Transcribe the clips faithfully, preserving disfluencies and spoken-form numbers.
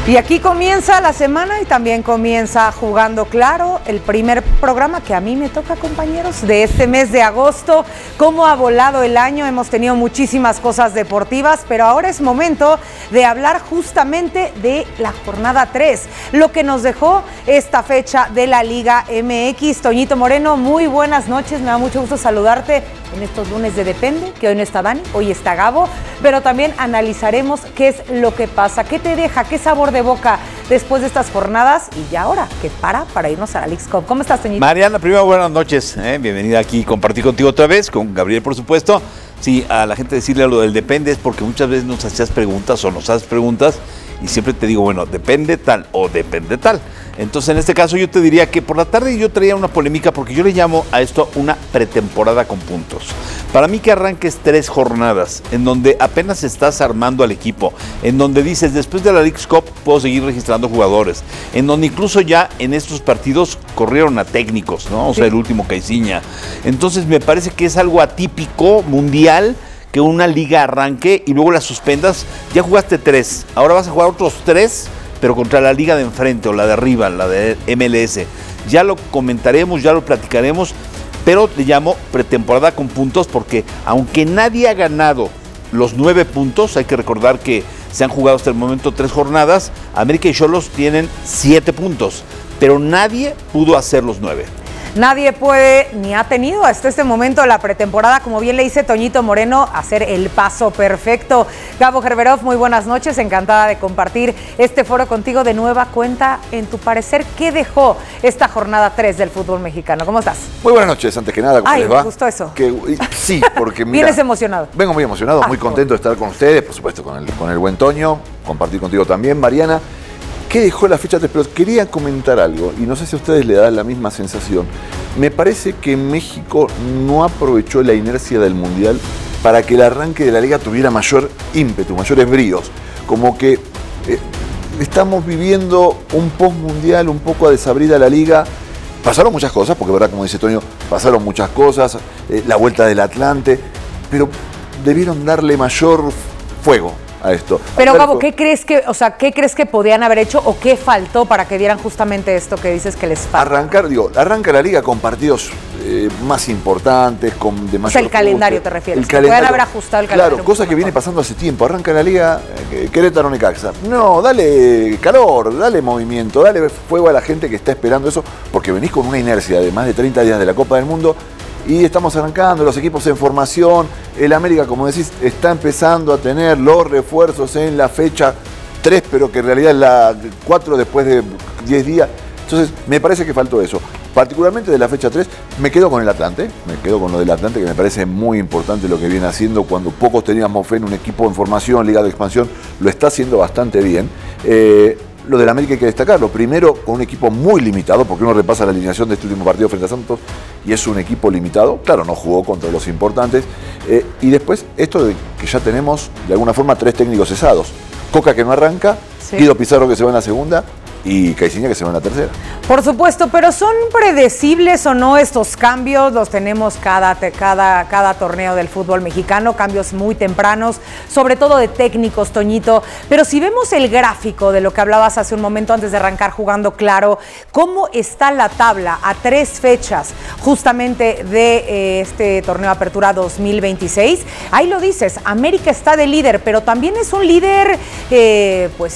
Y aquí comienza la semana y también comienza Jugando Claro, el primer programa que a mí me toca, compañeros, de este mes de agosto. Cómo ha volado el año, hemos tenido muchísimas cosas deportivas, pero ahora es momento de hablar justamente de la jornada tres, lo que nos dejó esta fecha de la Liga M X. Toñito Moreno, muy buenas noches, me da mucho gusto saludarte en estos lunes de Depende, que hoy no está Dani, hoy está Gabo, pero también analizaremos qué es lo que pasa, qué te deja, qué sabor de boca después de estas jornadas y ya ahora que para para irnos a la Leagues Cup. ¿Cómo estás, Toñito? Mariana, primero buenas noches, ¿eh? Bienvenida aquí a compartir contigo otra vez, con Gabriel por supuesto. Sí, a la gente decirle lo del depende es porque muchas veces nos hacías preguntas o nos haces preguntas y siempre te digo, bueno, depende tal o depende tal. Entonces, en este caso yo te diría que por la tarde yo traía una polémica porque yo le llamo a esto una pretemporada con puntos. Para mí que arranques tres jornadas en donde apenas estás armando al equipo, en donde dices, después de la Leagues Cup puedo seguir registrando jugadores, en donde incluso ya en estos partidos corrieron a técnicos, ¿no? O sea, el último Caixinha. Entonces, me parece que es algo atípico, mundial, que una liga arranque y luego la suspendas. Ya jugaste tres, ahora vas a jugar otros tres, pero contra la liga de enfrente o la de arriba, la de M L S. Ya lo comentaremos, ya lo platicaremos, pero le llamo pretemporada con puntos porque aunque nadie ha ganado los nueve puntos, hay que recordar que se han jugado hasta el momento tres jornadas, América y Xolos tienen siete puntos, pero nadie pudo hacer los nueve. Nadie puede, ni ha tenido hasta este momento de la pretemporada, como bien le dice Toñito Moreno, hacer el paso perfecto. Gabo Gerberov, muy buenas noches, encantada de compartir este foro contigo de nueva cuenta. En tu parecer, ¿qué dejó esta jornada tres del fútbol mexicano? ¿Cómo estás? Muy buenas noches, antes que nada, ¿cómo Ay, les va? me gustó eso. Que, sí, porque mira... ¿Vienes emocionado? Vengo muy emocionado, ah, muy contento de estar con ustedes, por supuesto con el, con el buen Toño, compartir contigo también, Mariana. ¿Qué dejó la fecha tres? Pero quería comentar algo, y no sé si a ustedes le da la misma sensación. Me parece que México no aprovechó la inercia del Mundial para que el arranque de la Liga tuviera mayor ímpetu, mayores bríos. Como que eh, estamos viviendo un post-mundial un poco a desabrida la Liga. Pasaron muchas cosas, porque verdad, como dice Toño, pasaron muchas cosas, eh, la vuelta del Atlante, pero debieron darle mayor fuego a esto. Pero Gabo, ¿qué crees que, o sea, qué crees que podían haber hecho o qué faltó para que dieran justamente esto que dices que les falta? Arrancar, digo, arranca la liga con partidos eh, más importantes, con de mayor. O sea, el calendario te refieres. El calendario. Pueden haber ajustado el calendario. Claro, cosa que viene pasando hace tiempo. Arranca la liga, eh, Querétaro Necaxa. No, dale calor, dale movimiento, dale fuego a la gente que está esperando eso, porque venís con una inercia de más de treinta días de la Copa del Mundo. Y estamos arrancando, los equipos en formación, el América, como decís, está empezando a tener los refuerzos en la fecha tres, pero que en realidad es la cuatro después de diez días. Entonces, me parece que faltó eso. Particularmente de la fecha tres, me quedo con el Atlante, me quedo con lo del Atlante, que me parece muy importante lo que viene haciendo cuando pocos teníamos fe en un equipo en formación, Liga de Expansión, lo está haciendo bastante bien. Eh, Lo del América hay que destacarlo. Primero, con un equipo muy limitado, porque uno repasa la alineación de este último partido frente a Santos y es un equipo limitado. Claro, no jugó contra los importantes. Eh, y después, esto de que ya tenemos, de alguna forma, tres técnicos cesados. Coca, que no arranca, sí. Guido Pizarro, que se va en la segunda, y Caixinha, que se va en la tercera. Por supuesto, pero ¿son predecibles o no estos cambios? Los tenemos cada, cada, cada torneo del fútbol mexicano, cambios muy tempranos, sobre todo de técnicos, Toñito. Pero si vemos el gráfico de lo que hablabas hace un momento antes de arrancar Jugando Claro, ¿cómo está la tabla a tres fechas justamente de eh, este torneo Apertura dos mil veintiséis? Ahí lo dices, América está de líder, pero también es un líder eh, pues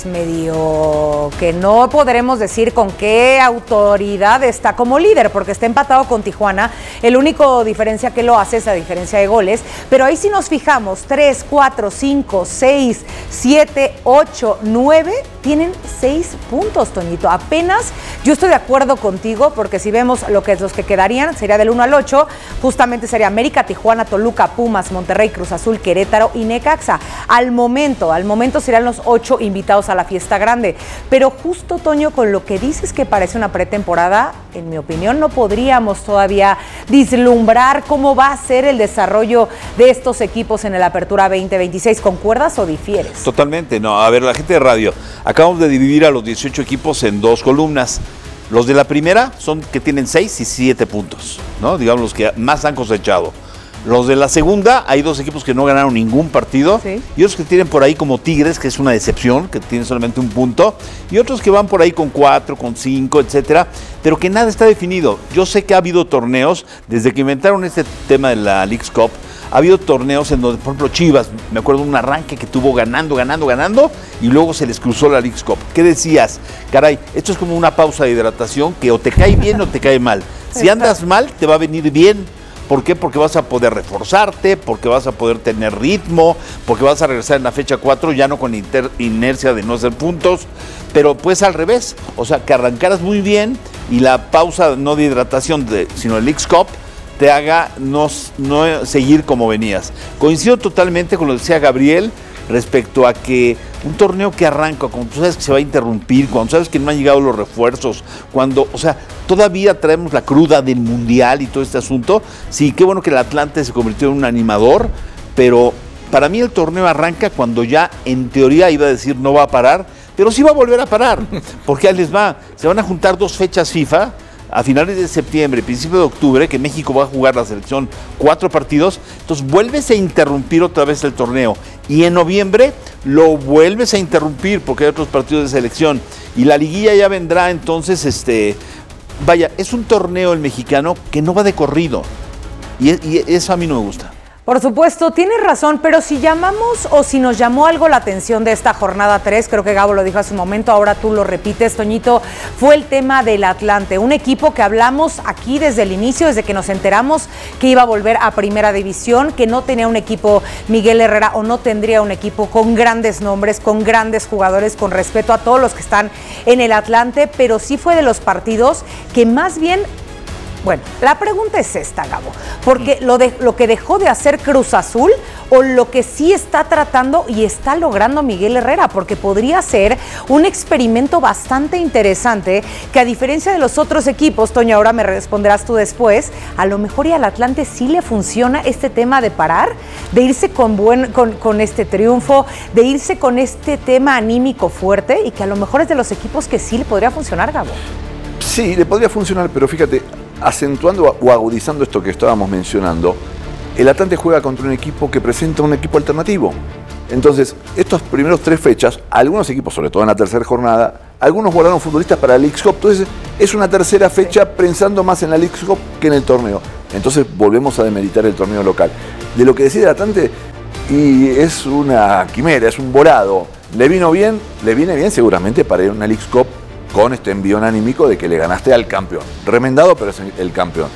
medio que no podremos decir con qué autoridad está como líder, porque está empatado con Tijuana. El único diferencia que lo hace es la diferencia de goles, pero ahí si nos fijamos, tres, cuatro, cinco, seis, siete, ocho, nueve, tienen seis puntos, Toñito. Apenas, yo estoy de acuerdo contigo, porque si vemos lo que, los que quedarían, sería del uno al ocho, justamente sería América, Tijuana, Toluca, Pumas, Monterrey, Cruz Azul, Querétaro y Necaxa. Al momento, al momento serían los ocho invitados a la fiesta grande, pero justo, Toño, con lo que dices que parece una pretemporada, en mi opinión, no podríamos todavía vislumbrar cómo va a ser el desarrollo de estos equipos en el Apertura veinte veintiséis. ¿Concuerdas o difieres? Totalmente, no. A ver, la gente de radio, acabamos de dividir a los dieciocho equipos en dos columnas. Los de la primera son que tienen seis y siete puntos, ¿no? Digamos los que más han cosechado. Los de la segunda, hay dos equipos que no ganaron ningún partido, sí. Y otros que tienen por ahí como Tigres, que es una decepción, que tiene solamente un punto, y otros que van por ahí con cuatro, con cinco, etcétera, pero que nada está definido. Yo sé que ha habido torneos, desde que inventaron este tema de la Leagues Cup, ha habido torneos en donde, por ejemplo, Chivas, me acuerdo de un arranque que tuvo ganando, ganando, ganando, y luego se les cruzó la Leagues Cup. ¿Qué decías? Caray, esto es como una pausa de hidratación que o te cae bien o te cae mal. Si andas mal, te va a venir bien. ¿Por qué? Porque vas a poder reforzarte, porque vas a poder tener ritmo, porque vas a regresar en la fecha cuatro ya no con inter, inercia de no hacer puntos, pero pues al revés, o sea, que arrancaras muy bien y la pausa no de hidratación, de, sino el Leagues Cup, te haga no, no seguir como venías. Coincido totalmente con lo que decía Gabriel respecto a que un torneo que arranca, cuando tú sabes que se va a interrumpir, cuando sabes que no han llegado los refuerzos, cuando, o sea, todavía traemos la cruda del Mundial y todo este asunto, sí, qué bueno que el Atlante se convirtió en un animador, pero para mí el torneo arranca cuando ya en teoría iba a decir no va a parar, pero sí va a volver a parar, porque ahí les va, se van a juntar dos fechas FIFA, a finales de septiembre, principio de octubre, que México va a jugar la selección cuatro partidos, entonces vuelves a interrumpir otra vez el torneo y en noviembre lo vuelves a interrumpir porque hay otros partidos de selección y la liguilla ya vendrá, entonces, este, vaya, es un torneo el mexicano que no va de corrido y, y eso a mí no me gusta. Por supuesto, tienes razón, pero si llamamos o si nos llamó algo la atención de esta jornada tres, creo que Gabo lo dijo hace un momento, ahora tú lo repites, Toñito, fue el tema del Atlante, un equipo que hablamos aquí desde el inicio, desde que nos enteramos que iba a volver a Primera División, que no tenía un equipo Miguel Herrera o no tendría un equipo con grandes nombres, con grandes jugadores, con respeto a todos los que están en el Atlante, pero sí fue de los partidos que más bien... Bueno, la pregunta es esta, Gabo, porque lo, de, lo que dejó de hacer Cruz Azul o lo que sí está tratando y está logrando Miguel Herrera, porque podría ser un experimento bastante interesante que a diferencia de los otros equipos, Toño, ahora me responderás tú después, a lo mejor y al Atlante sí le funciona este tema de parar, de irse con, buen, con, con este triunfo, de irse con este tema anímico fuerte y que a lo mejor es de los equipos que sí le podría funcionar, Gabo. Sí, le podría funcionar, pero fíjate, acentuando o agudizando esto que estábamos mencionando, el Atlante juega contra un equipo que presenta un equipo alternativo. Entonces, estos primeros tres fechas, algunos equipos, sobre todo en la tercera jornada, algunos guardaron futbolistas para la Leagues Cup. Entonces, es una tercera fecha pensando más en la Leagues Cup que en el torneo. Entonces, volvemos a demeritar el torneo local. De lo que decide el Atlante, y es una quimera, es un volado. ¿Le vino bien? Le viene bien seguramente para ir a una Leagues Cup con este envión anímico de que le ganaste al campeón. Remendado, pero es el campeón.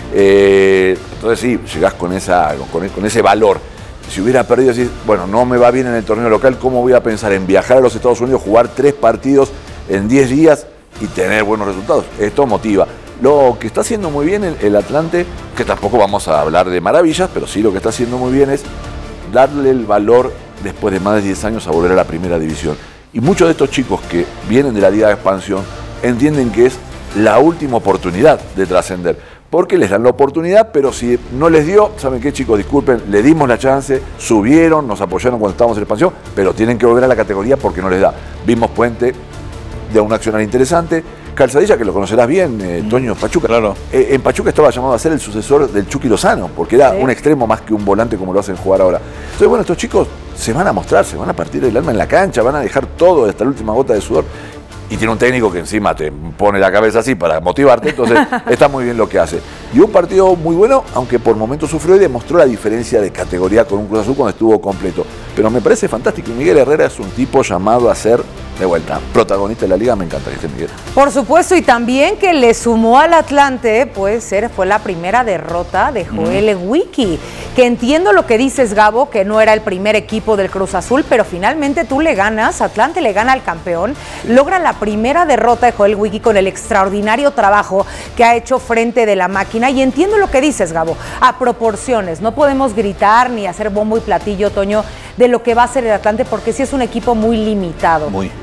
Eh, entonces sí, llegás con, esa, con, con ese valor. Si hubiera perdido, decís, bueno, no me va bien en el torneo local, ¿cómo voy a pensar en viajar a los Estados Unidos, jugar tres partidos en diez días y tener buenos resultados? Esto motiva. Lo que está haciendo muy bien el, el Atlante, que tampoco vamos a hablar de maravillas, pero sí lo que está haciendo muy bien es darle el valor después de más de diez años a volver a la primera división. Y muchos de estos chicos que vienen de la Liga de Expansión entienden que es la última oportunidad de trascender. Porque les dan la oportunidad, pero si no les dio, ¿saben qué, chicos? Disculpen, le dimos la chance, subieron, nos apoyaron cuando estábamos en expansión, pero tienen que volver a la categoría porque no les da. Vimos Puente de un accionar interesante. Calzadilla, que lo conocerás bien, eh, Toño, Pachuca. Claro. Eh, en Pachuca estaba llamado a ser el sucesor del Chucky Lozano, porque era sí. un extremo más que un volante como lo hacen jugar ahora. Entonces, bueno, estos chicos se van a mostrar, se van a partir el alma en la cancha, van a dejar todo hasta la última gota de sudor. Y tiene un técnico que encima te pone la cabeza así para motivarte, entonces está muy bien lo que hace. Y un partido muy bueno, aunque por momentos sufrió y demostró la diferencia de categoría con un Cruz Azul cuando estuvo completo. Pero me parece fantástico. Miguel Herrera es un tipo llamado a ser, de vuelta, protagonista de la liga. Me encanta que esté Miguel. Por supuesto, y también que le sumó al Atlante, puede ser, fue la primera derrota de Joel mm. Wiki. Que entiendo lo que dices, Gabo, que no era el primer equipo del Cruz Azul, pero finalmente tú le ganas, Atlante le gana al campeón, sí. logra la primera derrota de Joel Wiki con el extraordinario trabajo que ha hecho frente de la máquina. Y entiendo lo que dices, Gabo, a proporciones. No podemos gritar ni hacer bombo y platillo, Toño, de lo que va a ser el Atlante, porque sí es un equipo muy limitado. Muy.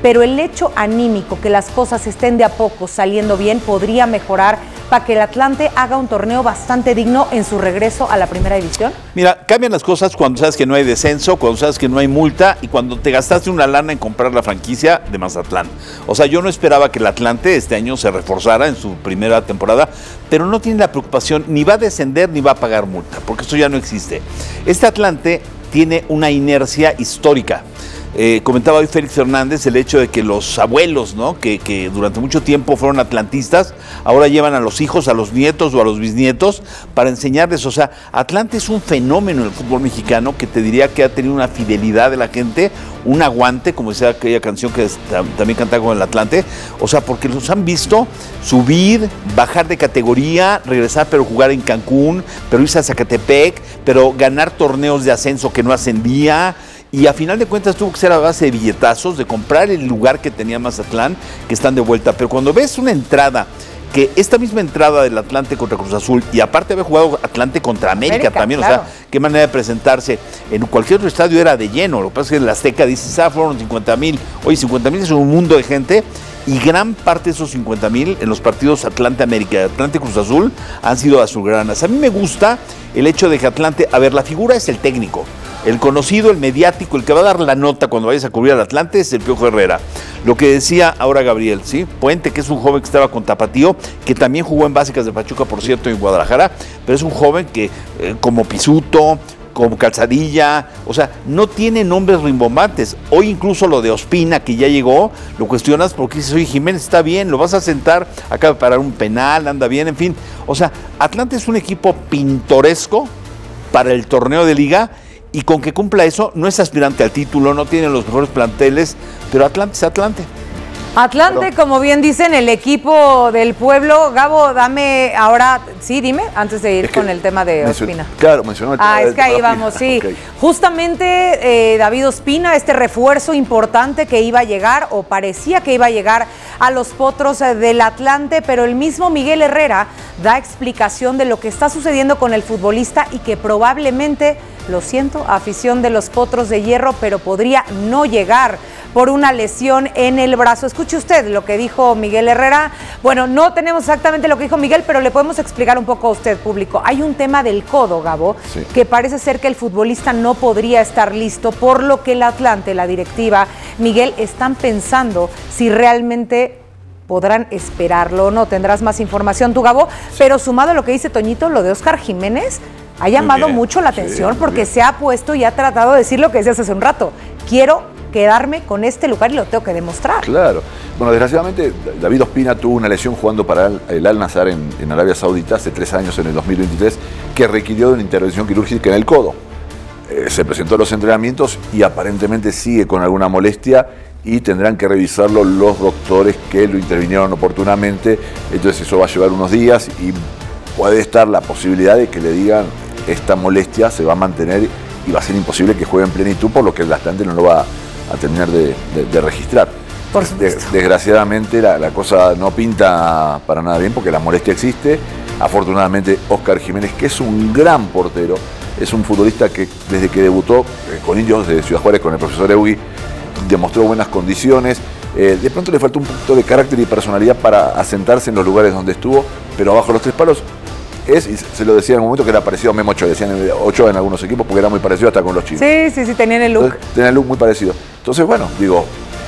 pero el hecho anímico, que las cosas estén de a poco saliendo bien, podría mejorar para que el Atlante haga un torneo bastante digno en su regreso a la primera división? Mira, cambian las cosas cuando sabes que no hay descenso, cuando sabes que no hay multa y cuando te gastaste una lana en comprar la franquicia de Mazatlán. O sea, yo no esperaba que el Atlante este año se reforzara en su primera temporada, pero no tiene la preocupación, ni va a descender ni va a pagar multa, porque eso ya no existe. Este Atlante tiene una inercia histórica. Eh, comentaba hoy Félix Fernández el hecho de que los abuelos, ¿no? que, que durante mucho tiempo fueron atlantistas, ahora llevan a los hijos, a los nietos o a los bisnietos para enseñarles. O sea, Atlante es un fenómeno en el fútbol mexicano que te diría que ha tenido una fidelidad de la gente, un aguante, como decía aquella canción que también cantaba con el Atlante. O sea, porque los han visto subir, bajar de categoría, regresar pero jugar en Cancún, pero irse a Zacatepec, pero ganar torneos de ascenso que no ascendía. Y a final de cuentas tuvo que ser a base de billetazos, de comprar el lugar que tenía Mazatlán, que están de vuelta. Pero cuando ves una entrada, que esta misma entrada del Atlante contra Cruz Azul, y aparte haber jugado Atlante contra América, América también, claro. O sea, qué manera de presentarse. En cualquier otro estadio era de lleno. Lo que pasa es que en la Azteca dices, ah, fueron cincuenta mil. Oye, cincuenta mil es un mundo de gente. Y gran parte de esos cincuenta mil en los partidos Atlante-América y Atlante-Cruz Azul han sido azulgranas. A mí me gusta el hecho de que Atlante, a ver, la figura es el técnico. El conocido, el mediático, el que va a dar la nota cuando vayas a cubrir al Atlante es el Piojo Herrera. Lo que decía ahora Gabriel, ¿sí? Puente, que es un joven que estaba con Tapatío, que también jugó en Básicas de Pachuca, por cierto, en Guadalajara, pero es un joven que, eh, como Pisuto, como Calzadilla, o sea, no tiene nombres rimbombantes. Hoy incluso lo de Ospina, que ya llegó, lo cuestionas porque dices, oye, Jiménez está bien, lo vas a sentar, acaba de parar un penal, anda bien, en fin. O sea, Atlante es un equipo pintoresco para el torneo de liga, y con que cumpla eso, no es aspirante al título, no tiene los mejores planteles, pero Atlante es Atlante. Atlante, pero, como bien dicen, el equipo del pueblo. Gabo, dame ahora, sí, dime, antes de ir con el tema de Ospina. Claro, mencionó el tema. Ah, es que ahí vamos, sí. Okay. Justamente eh, David Ospina, este refuerzo importante que iba a llegar, o parecía que iba a llegar a los Potros del Atlante, pero el mismo Miguel Herrera da explicación de lo que está sucediendo con el futbolista y que probablemente, lo siento, afición de los Potros de Hierro, pero podría no llegar por una lesión en el brazo. Escuche usted lo que dijo Miguel Herrera. Bueno, no tenemos exactamente lo que dijo Miguel, pero le podemos explicar un poco a usted, público. Hay un tema del codo, Gabo, sí, que parece ser que el futbolista no podría estar listo, por lo que el Atlante, la directiva, Miguel, están pensando si realmente podrán esperarlo o no. Tendrás más información tú, Gabo, sí, pero sumado a lo que dice Toñito, lo de Óscar Jiménez ha llamado mucho la atención, sí, porque se ha puesto y ha tratado de decir lo que decías hace un rato. Quiero quedarme con este lugar y lo tengo que demostrar. Claro. Bueno, desgraciadamente, David Ospina tuvo una lesión jugando para el Al-Nassr en, en Arabia Saudita hace tres años, en el dos mil veintitrés, que requirió de una intervención quirúrgica en el codo. Eh, se presentó a los entrenamientos y aparentemente sigue con alguna molestia y tendrán que revisarlo los doctores que lo intervinieron oportunamente. Entonces eso va a llevar unos días y puede estar la posibilidad de que le digan esta molestia se va a mantener y va a ser imposible que juegue en plenitud, por lo que el Atlante no lo va a terminar de, de, de registrar. Por supuesto. De, desgraciadamente la, la cosa no pinta para nada bien porque la molestia existe. Afortunadamente Óscar Jiménez, que es un gran portero, es un futbolista que desde que debutó eh, con Indios de Ciudad Juárez, con el profesor Eugui, demostró buenas condiciones. Eh, de pronto le faltó un poquito de carácter y personalidad para asentarse en los lugares donde estuvo, pero abajo los tres palos es, y se lo decía en un momento, que era parecido a Memo Ochoa, decían Ochoa en algunos equipos porque era muy parecido hasta con los chicos. Sí, sí, sí, tenían el look. Entonces, tenían el look muy parecido. Entonces, bueno, digo,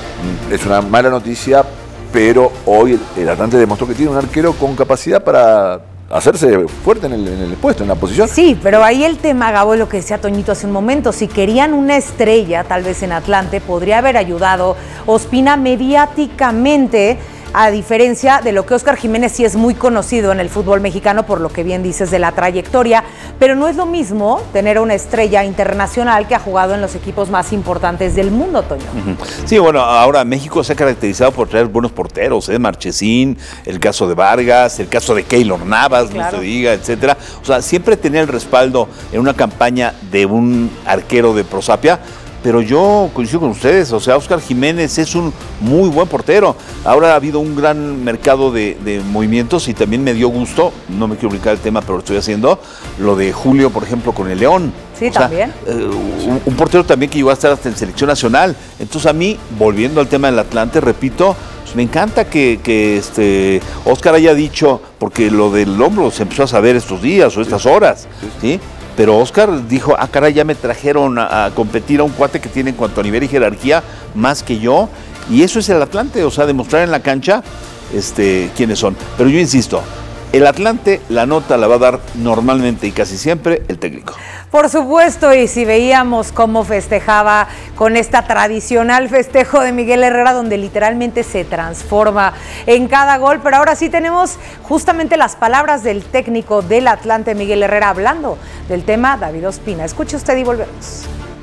es una mala noticia, pero hoy el, el Atlante demostró que tiene un arquero con capacidad para hacerse fuerte en el, en el puesto, en la posición. Sí, pero ahí el tema, Gabo, es lo que decía Toñito hace un momento. Si querían una estrella, tal vez en Atlante, podría haber ayudado Ospina mediáticamente, a diferencia de lo que Óscar Jiménez sí es muy conocido en el fútbol mexicano, por lo que bien dices de la trayectoria, pero no es lo mismo tener una estrella internacional que ha jugado en los equipos más importantes del mundo, Toño. Uh-huh. Sí, bueno, ahora México se ha caracterizado por traer buenos porteros, ¿eh? Marchesín, el caso de Vargas, el caso de Keylor Navas, sí, claro, no se diga, etcétera. O sea, siempre tener el respaldo en una campaña de un arquero de prosapia, pero yo coincido con ustedes, o sea, Óscar Jiménez es un muy buen portero. Ahora ha habido un gran mercado de, de movimientos y también me dio gusto, no me quiero brincar el tema, pero lo estoy haciendo, lo de Julio, por ejemplo, con el León. Sí, o sea, también. Eh, un, un portero también que llegó a estar hasta en selección nacional. Entonces a mí, volviendo al tema del Atlante, repito, me encanta que, que este Óscar haya dicho, porque lo del hombro se empezó a saber estos días o estas horas, ¿sí? Pero Óscar dijo, ah, caray, ya me trajeron a, a competir a un cuate que tiene en cuanto a nivel y jerarquía más que yo, y eso es el Atlante, o sea, demostrar en la cancha este, quiénes son. Pero yo insisto, el Atlante la nota la va a dar normalmente y casi siempre el técnico. Por supuesto, y si veíamos cómo festejaba con esta tradicional festejo de Miguel Herrera, donde literalmente se transforma en cada gol, pero ahora sí tenemos justamente las palabras del técnico del Atlante, Miguel Herrera, hablando del tema David Ospina. Escuche usted y volvemos.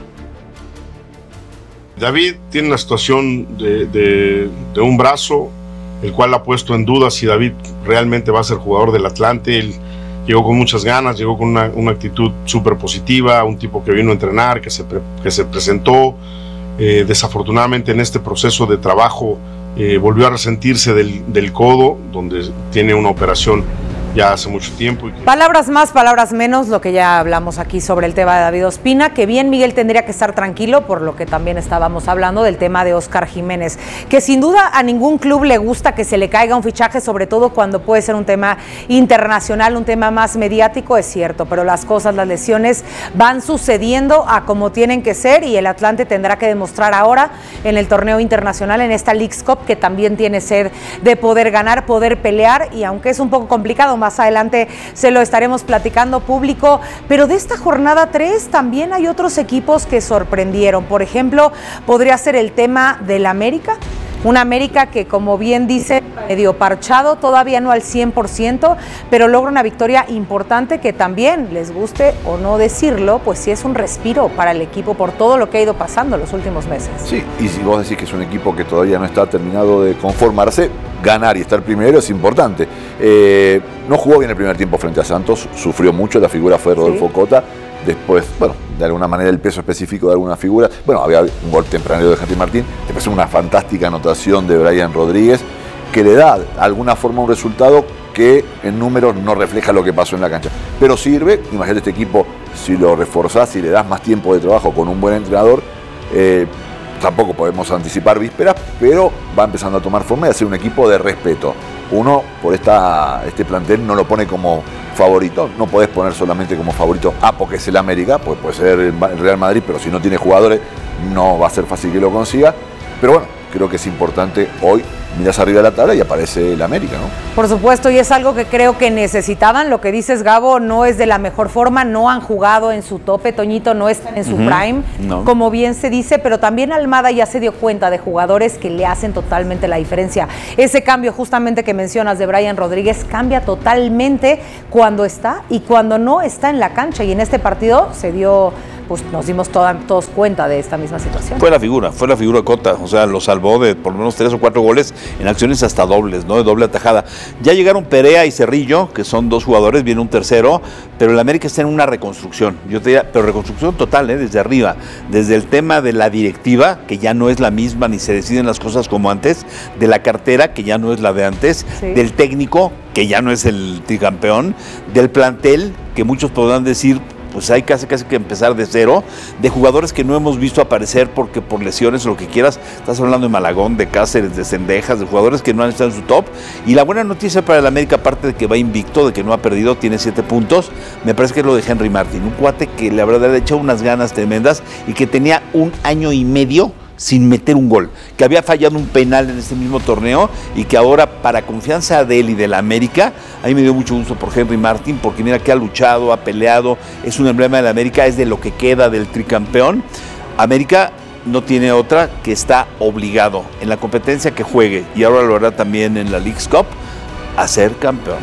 David tiene una situación de, de, de un brazo, el cual ha puesto en duda si David realmente va a ser jugador del Atlante. Él llegó con muchas ganas, llegó con una, una actitud súper positiva, un tipo que vino a entrenar, que se, pre, que se presentó. Eh, desafortunadamente en este proceso de trabajo eh, volvió a resentirse del, del codo, donde tiene una operación ya hace mucho tiempo. Y que... Palabras más, palabras menos, lo que ya hablamos aquí sobre el tema de David Ospina, que bien Miguel tendría que estar tranquilo, por lo que también estábamos hablando del tema de Óscar Jiménez, que sin duda a ningún club le gusta que se le caiga un fichaje, sobre todo cuando puede ser un tema internacional, un tema más mediático, es cierto, pero las cosas, las lesiones van sucediendo a como tienen que ser, y el Atlante tendrá que demostrar ahora en el torneo internacional, en esta Leagues Cup, que también tiene sed de poder ganar, poder pelear, y aunque es un poco complicado, más adelante se lo estaremos platicando público, pero de esta jornada tres también hay otros equipos que sorprendieron. Por ejemplo, podría ser el tema del América, un América que, como bien dice, medio parchado, todavía no al cien por ciento, pero logra una victoria importante que también, les guste o no decirlo, pues sí es un respiro para el equipo por todo lo que ha ido pasando los últimos meses. Sí, y si vos decís que es un equipo que todavía no está terminado de conformarse, ganar y estar primero es importante. Eh, no jugó bien el primer tiempo frente a Santos, sufrió mucho, la figura fue Rodolfo sí. Cota. Después, bueno, de alguna manera el peso específico de alguna figura. Bueno, había un gol tempranero de Henry Martín, después una fantástica anotación de Brian Rodríguez, que le da de alguna forma un resultado que en números no refleja lo que pasó en la cancha. Pero sirve, imagínate este equipo, si lo reforzás, si le das más tiempo de trabajo con un buen entrenador, eh, tampoco podemos anticipar vísperas, pero va empezando a tomar forma y a ser un equipo de respeto. Uno, por esta, este plantel, no lo pone como favorito, no podés poner solamente como favorito a porque es el América, pues puede ser el Real Madrid, pero si no tiene jugadores no va a ser fácil que lo consiga. Pero bueno, creo que es importante hoy, mirás arriba de la tabla y aparece el América, ¿no? Por supuesto, y es algo que creo que necesitaban. Lo que dices, Gabo, no es de la mejor forma, no han jugado en su tope, Toñito, no están en su uh-huh. prime, no. como bien se dice, pero también Almada ya se dio cuenta de jugadores que le hacen totalmente la diferencia. Ese cambio justamente que mencionas de Brian Rodríguez cambia totalmente cuando está y cuando no está en la cancha, y en este partido se dio... pues nos dimos toda, todos cuenta de esta misma situación. Fue la figura, fue la figura de Cota, o sea, lo salvó de por lo menos tres o cuatro goles en acciones hasta dobles, ¿no? De doble atajada. Ya llegaron Perea y Cerrillo, que son dos jugadores, viene un tercero, pero el América está en una reconstrucción, yo te diría, pero reconstrucción total, ¿eh? Desde arriba, desde el tema de la directiva, que ya no es la misma, ni se deciden las cosas como antes, de la cartera, que ya no es la de antes, sí. del técnico, que ya no es el tricampeón, del plantel, que muchos podrán decir, pues hay casi casi que empezar de cero, de jugadores que no hemos visto aparecer porque por lesiones o lo que quieras, estás hablando de Malagón, de Cáceres, de Cendejas, de jugadores que no han estado en su top, y la buena noticia para el América, aparte de que va invicto, de que no ha perdido, tiene siete puntos, me parece que es lo de Henry Martín, un cuate que la verdad le ha echado unas ganas tremendas y que tenía un año y medio sin meter un gol, que había fallado un penal en este mismo torneo y que ahora, para confianza de él y de la América, a mí me dio mucho gusto por Henry Martín, porque mira que ha luchado, ha peleado, es un emblema de la América, es de lo que queda del tricampeón. América no tiene otra que está obligado en la competencia que juegue, y ahora lo hará también en la Leagues Cup, a ser campeón.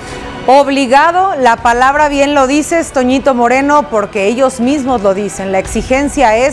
Obligado, la palabra bien lo dices, Toñito Moreno, porque ellos mismos lo dicen, la exigencia es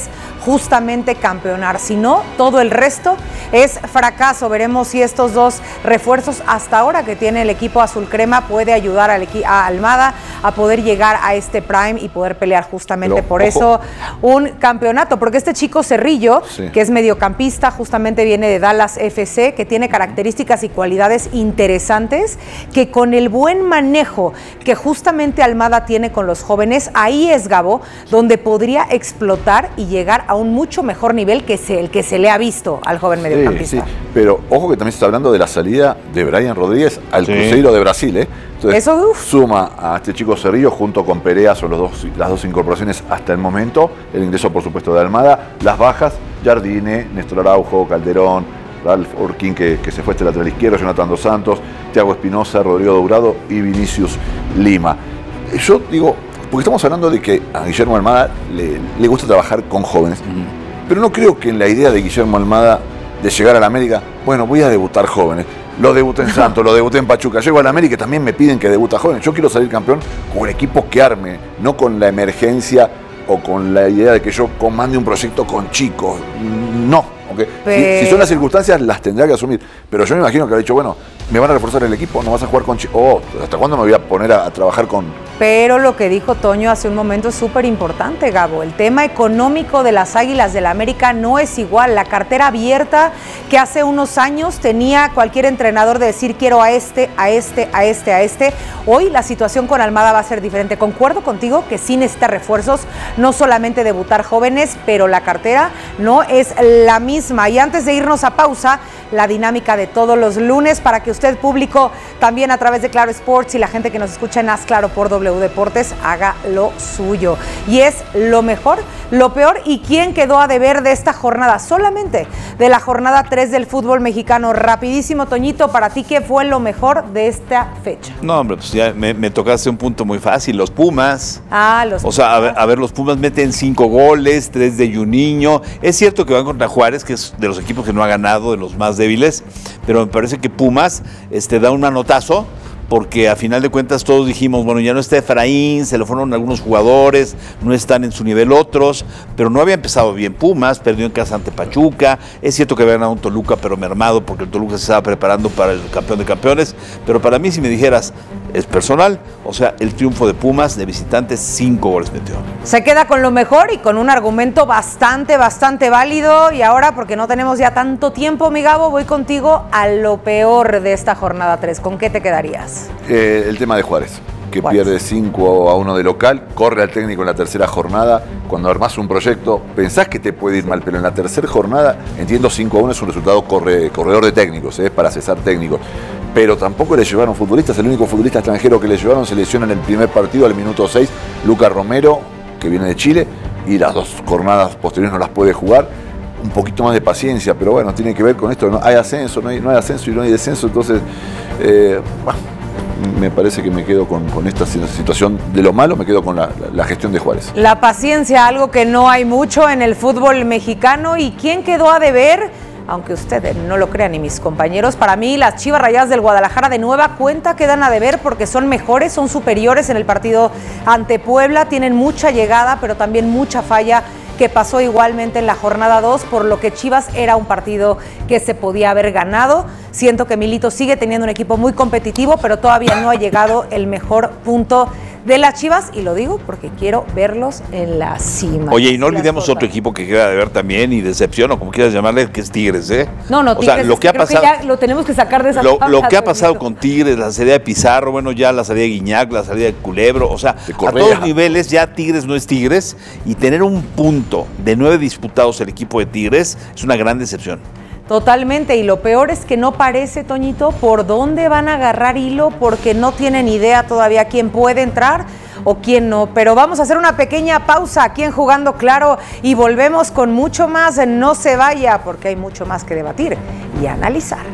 justamente campeonar. Si no, todo el resto es fracaso. Veremos si estos dos refuerzos hasta ahora que tiene el equipo azul crema puede ayudar al equi- a Almada a poder llegar a este prime y poder pelear justamente Pero, por ojo. eso un campeonato, porque este chico Cerrillo, sí. que es mediocampista, justamente viene de Dallas F C, que tiene características y cualidades interesantes, que con el buen manejo que justamente Almada tiene con los jóvenes, ahí es, Gabo, donde podría explotar y llegar a un mucho mejor nivel que el que se le ha visto al joven mediocampista. Sí, sí. Pero ojo que también se está hablando de la salida de Brian Rodríguez al sí. Cruzeiro de Brasil, ¿eh? Entonces, Eso, uf. suma a este chico Cerrillo junto con Perea, son los dos, las dos incorporaciones hasta el momento. El ingreso, por supuesto, de Almada. Las bajas, Jardine, Néstor Araujo, Calderón, Ralf Urquín, que, que se fue este lateral izquierdo, Jonathan Dos Santos, Thiago Espinosa, Rodrigo Dourado y Vinicius Lima. Yo digo, porque estamos hablando de que a Guillermo Almada le, le gusta trabajar con jóvenes, uh-huh. pero no creo que en la idea de Guillermo Almada de llegar a la América, bueno, voy a debutar jóvenes. Lo debuté en Santos, lo debuté en Pachuca. Llego a la América y también me piden que debuta jóvenes. Yo quiero salir campeón con un equipo que arme, no con la emergencia o con la idea de que yo comande un proyecto con chicos. No. Okay. Pero... Si, si son las circunstancias, las tendrá que asumir. Pero yo me imagino que ha dicho, bueno, me van a reforzar el equipo, no vas a jugar con chicos. Oh, ¿hasta cuándo me voy a poner a, a trabajar con...? Pero lo que dijo Toño hace un momento es súper importante, Gabo. El tema económico de las Águilas del la América no es igual. La cartera abierta que hace unos años tenía cualquier entrenador de decir quiero a este, a este, a este, a este. Hoy la situación con Almada va a ser diferente. Concuerdo contigo que sí necesita refuerzos, no solamente debutar jóvenes, pero la cartera no es la misma. Y antes de irnos a pausa, la dinámica de todos los lunes para que usted, público, también a través de Claro Sports y la gente que nos escucha en Haz Claro por W Deportes, haga lo suyo. Y es lo mejor, lo peor y quién quedó a deber de esta jornada, solamente de la jornada tres del fútbol mexicano. Rapidísimo, Toñito, para ti, ¿qué fue lo mejor de esta fecha? No, hombre, pues ya me, me tocaste un punto muy fácil, los Pumas. Ah, los O Pumas. sea, a ver, a ver, los Pumas meten cinco goles, tres de Juninho. Es cierto que van contra Juárez, que es de los equipos que no ha ganado, de los más débiles, pero me parece que Pumas este, da un manotazo, porque a final de cuentas todos dijimos, bueno, ya no está Efraín, se le fueron algunos jugadores, no están en su nivel otros, pero no había empezado bien Pumas, perdió en casa ante Pachuca, es cierto que había ganado un Toluca, pero mermado, porque el Toluca se estaba preparando para el campeón de campeones, pero para mí, si me dijeras, es personal, o sea, el triunfo de Pumas de visitantes, cinco goles metió. Se queda con lo mejor y con un argumento bastante, bastante válido, y ahora, porque no tenemos ya tanto tiempo, mi Gabo, voy contigo a lo peor de esta jornada tres, ¿con qué te quedarías? Eh, el tema de Juárez, que Juárez. pierde cinco a uno de local, corre al técnico en la tercera jornada. Cuando armás un proyecto, pensás que te puede ir mal, pero en la tercera jornada, entiendo, cinco a uno es un resultado corre, corredor de técnicos, es ¿eh? para cesar técnicos. Pero tampoco le llevaron futbolistas, el único futbolista extranjero que le llevaron se lesiona en el primer partido al minuto seis, Lucas Romero, que viene de Chile, y las dos jornadas posteriores no las puede jugar. Un poquito más de paciencia, pero bueno, tiene que ver con esto, ¿no? Hay ascenso, no hay, no hay ascenso y no hay descenso, entonces, eh, bah, me parece que me quedo con, con esta situación de lo malo, me quedo con la, la, la gestión de Juárez. La paciencia, algo que no hay mucho en el fútbol mexicano. ¿Y quién quedó a deber? Aunque ustedes no lo crean, y mis compañeros, para mí las Chivas Rayadas del Guadalajara de nueva cuenta quedan a deber porque son mejores, son superiores en el partido ante Puebla, tienen mucha llegada, pero también mucha falla, que pasó igualmente en la jornada dos, por lo que Chivas era un partido que se podía haber ganado. Siento que Milito sigue teniendo un equipo muy competitivo, pero todavía no ha llegado el mejor punto de las Chivas, y lo digo porque quiero verlos en la cima. Oye, y no olvidemos otro equipo que queda de ver también, y decepción, o como quieras llamarle, que es Tigres, ¿eh? No, no, Tigres, o sea, lo que, que ha pasado, que ya lo tenemos que sacar de esa Lo, tabla, lo que ha pasado Toñito. con Tigres, la salida de Pizarro, bueno, ya la salida de Guiñac, la salida de Culebro, o sea, a todos niveles ya Tigres no es Tigres, y tener un punto de nueve disputados el equipo de Tigres es una gran decepción. Totalmente, y lo peor es que no parece, Toñito, por dónde van a agarrar hilo, porque no tienen idea todavía quién puede entrar o quién no. Pero vamos a hacer una pequeña pausa aquí en Jugando Claro y volvemos con mucho más. No se vaya, porque hay mucho más que debatir y analizar.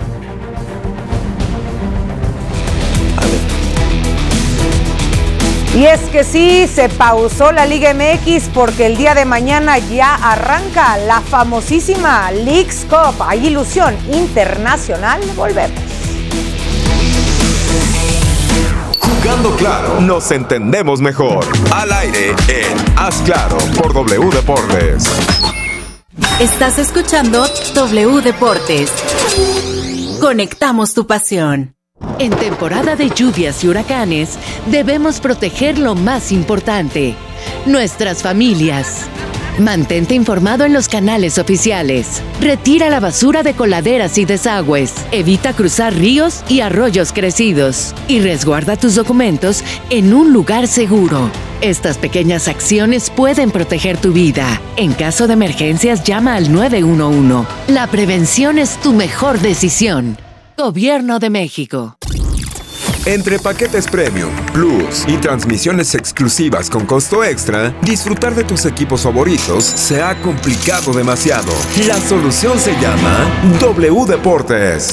Y es que sí, se pausó la Liga M X porque el día de mañana ya arranca la famosísima Leagues Cup. Hay ilusión internacional. Volvemos. Jugando Claro, nos entendemos mejor. Al aire en Haz Claro por W Deportes. Estás escuchando W Deportes. Conectamos tu pasión. En temporada de lluvias y huracanes, debemos proteger lo más importante, nuestras familias. Mantente informado en los canales oficiales. Retira la basura de coladeras y desagües. Evita cruzar ríos y arroyos crecidos. Y resguarda tus documentos en un lugar seguro. Estas pequeñas acciones pueden proteger tu vida. En caso de emergencias, llama al nueve uno uno. La prevención es tu mejor decisión. Gobierno de México. Entre paquetes Premium, Plus y transmisiones exclusivas con costo extra, disfrutar de tus equipos favoritos se ha complicado demasiado. La solución se llama W Deportes.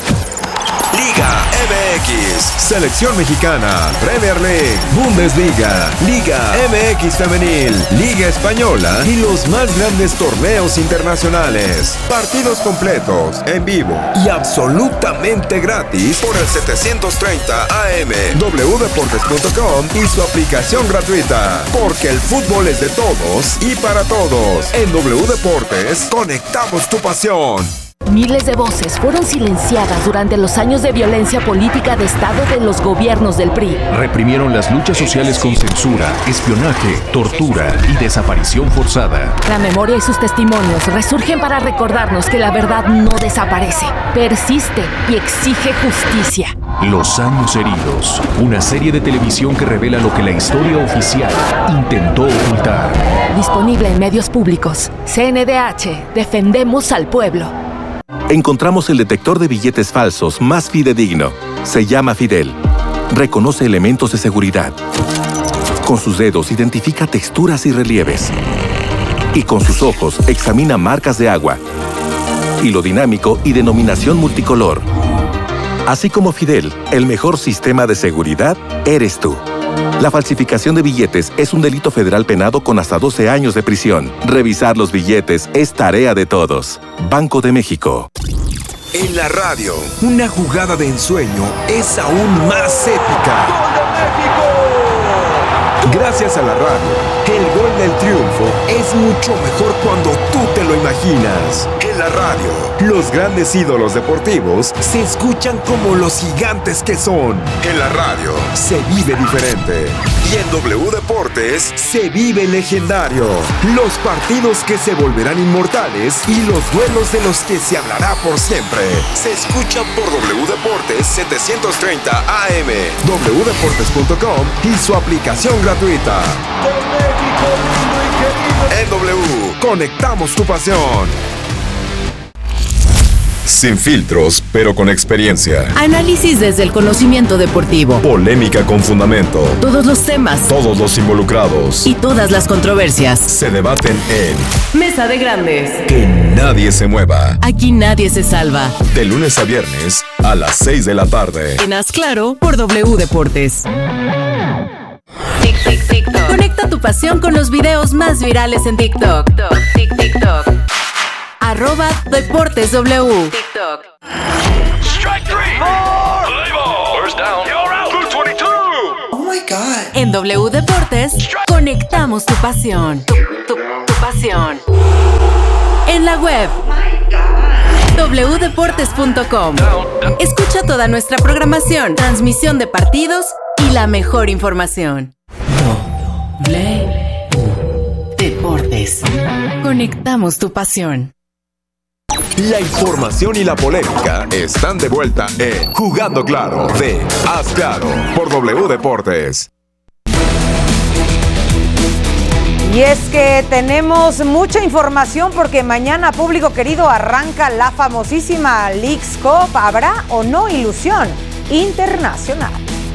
Liga M X, Selección Mexicana, Premier League, Bundesliga, Liga M X Femenil, Liga Española y los más grandes torneos internacionales. Partidos completos, en vivo y absolutamente gratis por el setecientos treinta A M, w deportes punto com y su aplicación gratuita. Porque el fútbol es de todos y para todos. En W Deportes, conectamos tu pasión. Miles de voces fueron silenciadas durante los años de violencia política de Estado de los gobiernos del P R I. Reprimieron las luchas sociales con censura, espionaje, tortura y desaparición forzada. La memoria y sus testimonios resurgen para recordarnos que la verdad no desaparece, persiste y exige justicia. Los años heridos, una serie de televisión que revela lo que la historia oficial intentó ocultar. Disponible en medios públicos. C N D H, defendemos al pueblo. Encontramos el detector de billetes falsos más fidedigno. Se llama Fidel. Reconoce elementos de seguridad. Con sus dedos identifica texturas y relieves. Y con sus ojos examina marcas de agua, hilo dinámico y denominación multicolor. Así como Fidel, el mejor sistema de seguridad eres tú. La falsificación de billetes es un delito federal penado con hasta doce años de prisión. Revisar los billetes es tarea de todos. Banco de México. En la radio, una jugada de ensueño es aún más épica. ¡Gol de México! Gracias a la radio, el gol del triunfo es mucho mejor cuando tú te lo imaginas. En la radio, los grandes ídolos deportivos se escuchan como los gigantes que son. En la radio, se vive diferente. Y en W Deportes, se vive legendario. Los partidos que se volverán inmortales y los duelos de los que se hablará por siempre. Se escuchan por W Deportes setecientos treinta A M, w deportes punto com y su aplicación gratuita. En W, conectamos tu pasión. Sin filtros, pero con experiencia. Análisis desde el conocimiento deportivo. Polémica con fundamento. Todos los temas. Todos los involucrados. Y todas las controversias. Se debaten en Mesa de Grandes. Que nadie se mueva. Aquí nadie se salva. De lunes a viernes a las seis de la tarde. En Haz Claro por W Deportes. Tic, tic, TikTok. Conecta tu pasión con los videos más virales en TikTok. Tic, TikTok. Arroba Deportes W. TikTok. Strike three. Four. First down. You're out. Blue twenty-two. Oh my God. En W Deportes, conectamos tu pasión. Tu, tu, tu pasión. En la web. w deportes punto com. Escucha toda nuestra programación, transmisión de partidos y la mejor información. W Deportes. Conectamos tu pasión. La información y la polémica están de vuelta en Jugando Claro de Haz Claro por W Deportes. Y es que tenemos mucha información porque mañana, público querido, arranca la famosísima Leagues Cup. ¿Habrá o no ilusión internacional?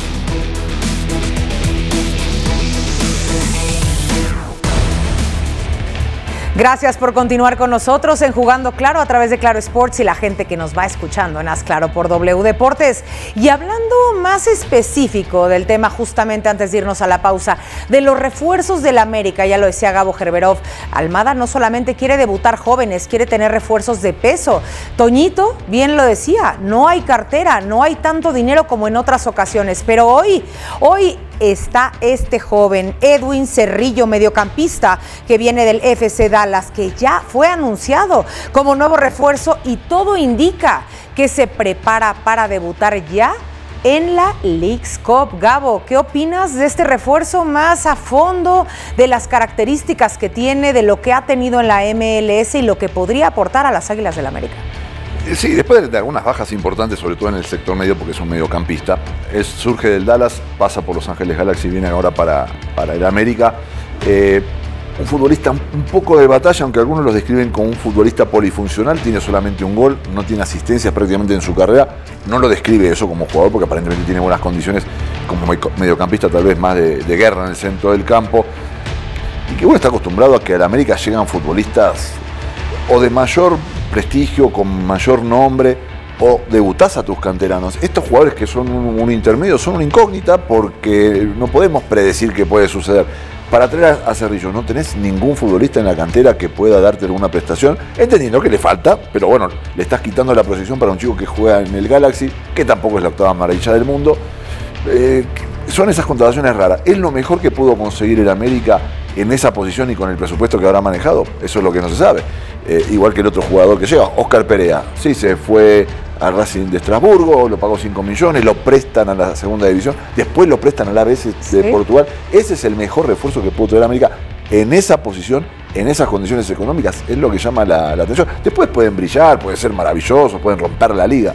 Gracias por continuar con nosotros en Jugando Claro a través de Claro Sports y la gente que nos va escuchando en Haz Claro por W Deportes. Y hablando más específico del tema, justamente antes de irnos a la pausa, de los refuerzos del América, ya lo decía Gabo Gerberov, Almada no solamente quiere debutar jóvenes, quiere tener refuerzos de peso. Toñito bien lo decía, no hay cartera, no hay tanto dinero como en otras ocasiones, pero hoy, hoy está este joven, Edwin Cerrillo, mediocampista, que viene del F C Dallas, que ya fue anunciado como nuevo refuerzo y todo indica que se prepara para debutar ya en la Leagues Cup. Gabo, ¿qué opinas de este refuerzo más a fondo, de las características que tiene, de lo que ha tenido en la M L S y lo que podría aportar a las Águilas del América? Sí, después de algunas bajas importantes, sobre todo en el sector medio, porque es un mediocampista, es, surge del Dallas, pasa por Los Ángeles Galaxy, viene ahora para, para el América. Eh, un futbolista un poco de batalla, aunque algunos los describen como un futbolista polifuncional, tiene solamente un gol, no tiene asistencias prácticamente en su carrera, no lo describe eso como jugador porque aparentemente tiene buenas condiciones como mediocampista, tal vez más de, de guerra en el centro del campo, y que uno está acostumbrado a que a la América llegan futbolistas o de mayor prestigio, con mayor nombre, o debutás a tus canteranos. Estos jugadores que son un, un intermedio son una incógnita porque no podemos predecir qué puede suceder. Para traer a Cerrillo no tenés ningún futbolista en la cantera que pueda darte alguna prestación, entendiendo que le falta, pero bueno, le estás quitando la proyección para un chico que juega en el Galaxy, que tampoco es la octava maravilla del mundo. Eh, son esas contrataciones raras. ¿Es lo mejor que pudo conseguir el América en esa posición y con el presupuesto que habrá manejado? Eso es lo que no se sabe. Eh, igual que el otro jugador que llega, Oscar Perea. Sí, se fue a Racing de Estrasburgo, lo pagó cinco millones, lo prestan a la segunda división, después lo prestan a la A B S de ¿Sí? Portugal. Ese es el mejor refuerzo que pudo tener América en esa posición, en esas condiciones económicas, es lo que llama la, la atención. Después pueden brillar, pueden ser maravillosos, pueden romper la liga,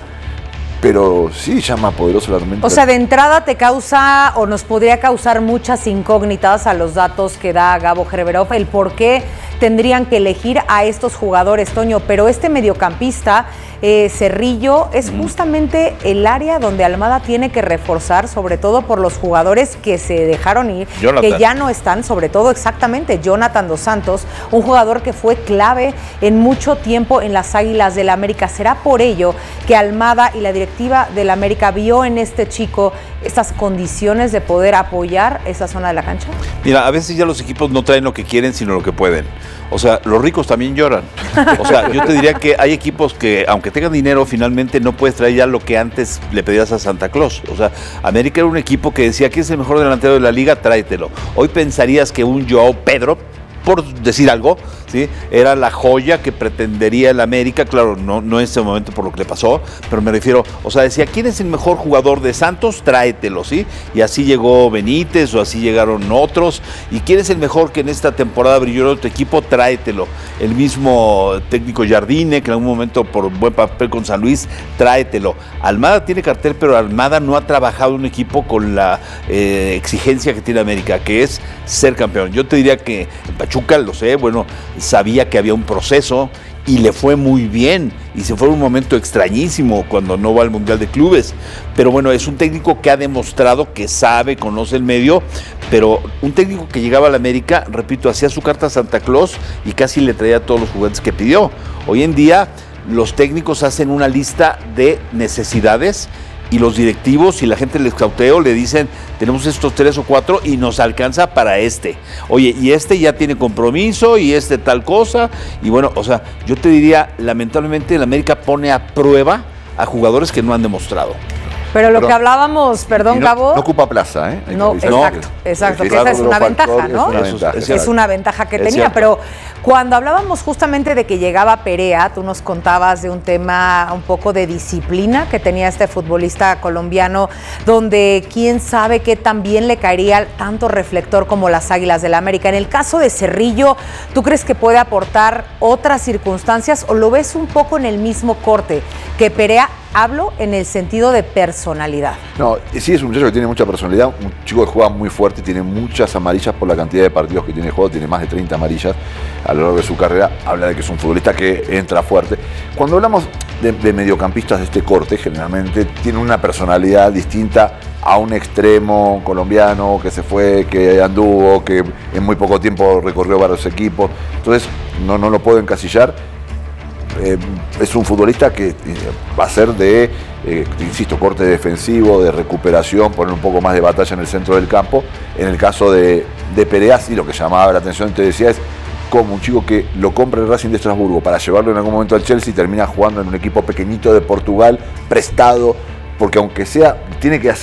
pero sí llama poderoso la tormenta. O sea, de entrada te causa o nos podría causar muchas incógnitas a los datos que da Gabo Gerberov, el por qué tendrían que elegir a estos jugadores, Toño, pero este mediocampista, eh, Cerrillo, es justamente el área donde Almada tiene que reforzar, sobre todo por los jugadores que se dejaron ir, Jonathan. que ya no están, sobre todo exactamente Jonathan Dos Santos, un jugador que fue clave en mucho tiempo en las Águilas del América. ¿Será por ello que Almada y la directiva del América vio en este chico estas condiciones de poder apoyar esa zona de la cancha? Mira, a veces ya los equipos no traen lo que quieren, sino lo que pueden. O sea, los ricos también lloran. O sea, yo te diría que hay equipos que, aunque tengan dinero, finalmente no puedes traer ya lo que antes le pedías a Santa Claus. O sea, América era un equipo que decía, ¿quién es el mejor delantero de la liga? Tráetelo. Hoy pensarías que un Joao Pedro, por decir algo, ¿sí?, era la joya que pretendería el América, claro, no, no en ese momento por lo que le pasó, pero me refiero, o sea, decía, ¿quién es el mejor jugador de Santos? Tráetelo, ¿sí? Y así llegó Benítez, o así llegaron otros, y ¿quién es el mejor que en esta temporada brilló en otro equipo? Tráetelo. El mismo técnico Jardine, que en algún momento por buen papel con San Luis, tráetelo. Almada tiene cartel, pero Almada no ha trabajado en un equipo con la eh, exigencia que tiene América, que es ser campeón. Yo te diría que en Pachuca, lo sé, bueno, sabía que había un proceso y le fue muy bien y se fue un momento extrañísimo cuando no va al Mundial de Clubes, pero bueno, es un técnico que ha demostrado que sabe, conoce el medio, pero un técnico que llegaba a la América, repito, hacía su carta a Santa Claus y casi le traía todos los juguetes que pidió. Hoy en día los técnicos hacen una lista de necesidades y los directivos y la gente del escauteo le dicen, tenemos estos tres o cuatro y nos alcanza para este. Oye, y este ya tiene compromiso y este tal cosa. Y bueno, o sea, yo te diría, lamentablemente el América pone a prueba a jugadores que no han demostrado. Pero lo pero, que hablábamos, perdón, no, Gabo. No ocupa plaza, ¿eh? No, exacto, exacto, que esa es una ventaja, ¿no? Es una ventaja, es, es una ventaja que tenía, pero cuando hablábamos justamente de que llegaba Perea, tú nos contabas de un tema un poco de disciplina que tenía este futbolista colombiano, donde quién sabe qué también le caería tanto reflector como las Águilas del la América. En el caso de Cerrillo, ¿tú crees que puede aportar otras circunstancias o lo ves un poco en el mismo corte que Perea? Hablo en el sentido de personalidad. No, sí, es un muchacho que tiene mucha personalidad, un chico que juega muy fuerte, tiene muchas amarillas por la cantidad de partidos que tiene jugado, tiene más de treinta amarillas a lo largo de su carrera, habla de que es un futbolista que entra fuerte. Cuando hablamos de, de mediocampistas de este corte, generalmente tiene una personalidad distinta a un extremo colombiano que se fue, que anduvo, que en muy poco tiempo recorrió varios equipos, entonces no, no lo puedo encasillar. Eh, es un futbolista que eh, va a ser de, eh, insisto, corte defensivo, de recuperación, poner un poco más de batalla en el centro del campo. En el caso de, de Perea, sí, lo que llamaba la atención, te decía, es como un chico que lo compra el Racing de Estrasburgo para llevarlo en algún momento al Chelsea y termina jugando en un equipo pequeñito de Portugal, prestado, porque aunque sea, tiene que hacer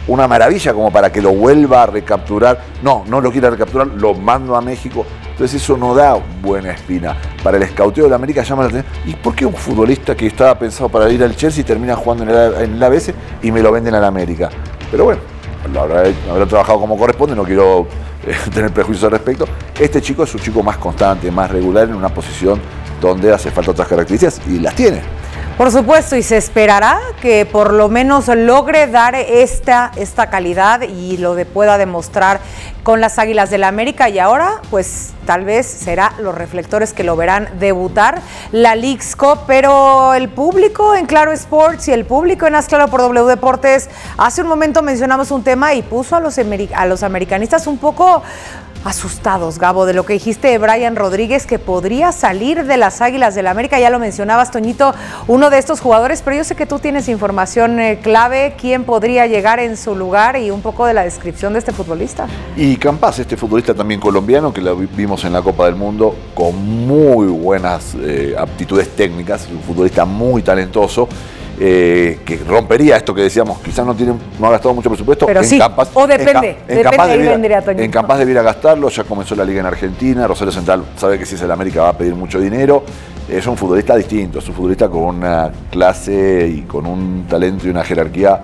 una maravilla como para que lo vuelva a recapturar. No, no lo quiera recapturar, lo mando a México. Entonces eso no da buena espina. Para el escauteo de la América llama la atención. ¿Y por qué un futbolista que estaba pensado para ir al Chelsea termina jugando en el, en el A B C y me lo venden a la América? Pero bueno, lo habrá, habrá trabajado como corresponde, no quiero eh, tener prejuicios al respecto. Este chico es un chico más constante, más regular en una posición donde hace falta otras características y las tiene. Por supuesto, y se esperará que por lo menos logre dar esta, esta calidad y lo de pueda demostrar con las Águilas del la América. Y ahora, pues tal vez será los reflectores que lo verán debutar la Leagues Cup, pero el público en Claro Sports y el público en Haz Claro por W Deportes, hace un momento mencionamos un tema y puso a los, a los americanistas un poco asustados, Gabo, de lo que dijiste de Brian Rodríguez, que podría salir de las Águilas del la América. Ya lo mencionabas, Toñito, uno de estos jugadores, pero yo sé que tú tienes información eh, clave, quién podría llegar en su lugar y un poco de la descripción de este futbolista. Y Campas, este futbolista también colombiano, que lo vimos en la Copa del Mundo, con muy buenas eh, aptitudes técnicas, un futbolista muy talentoso. Eh, que rompería esto que decíamos, quizás no tiene, no ha gastado mucho presupuesto, pero en sí, Campas, o depende, en, en depende, Campas ahí debiera, vendría Toñito. en Campas debiera gastarlo, ya comenzó la liga en Argentina, Rosario Central sabe que si es el América va a pedir mucho dinero, es un futbolista distinto, es un futbolista con una clase y con un talento y una jerarquía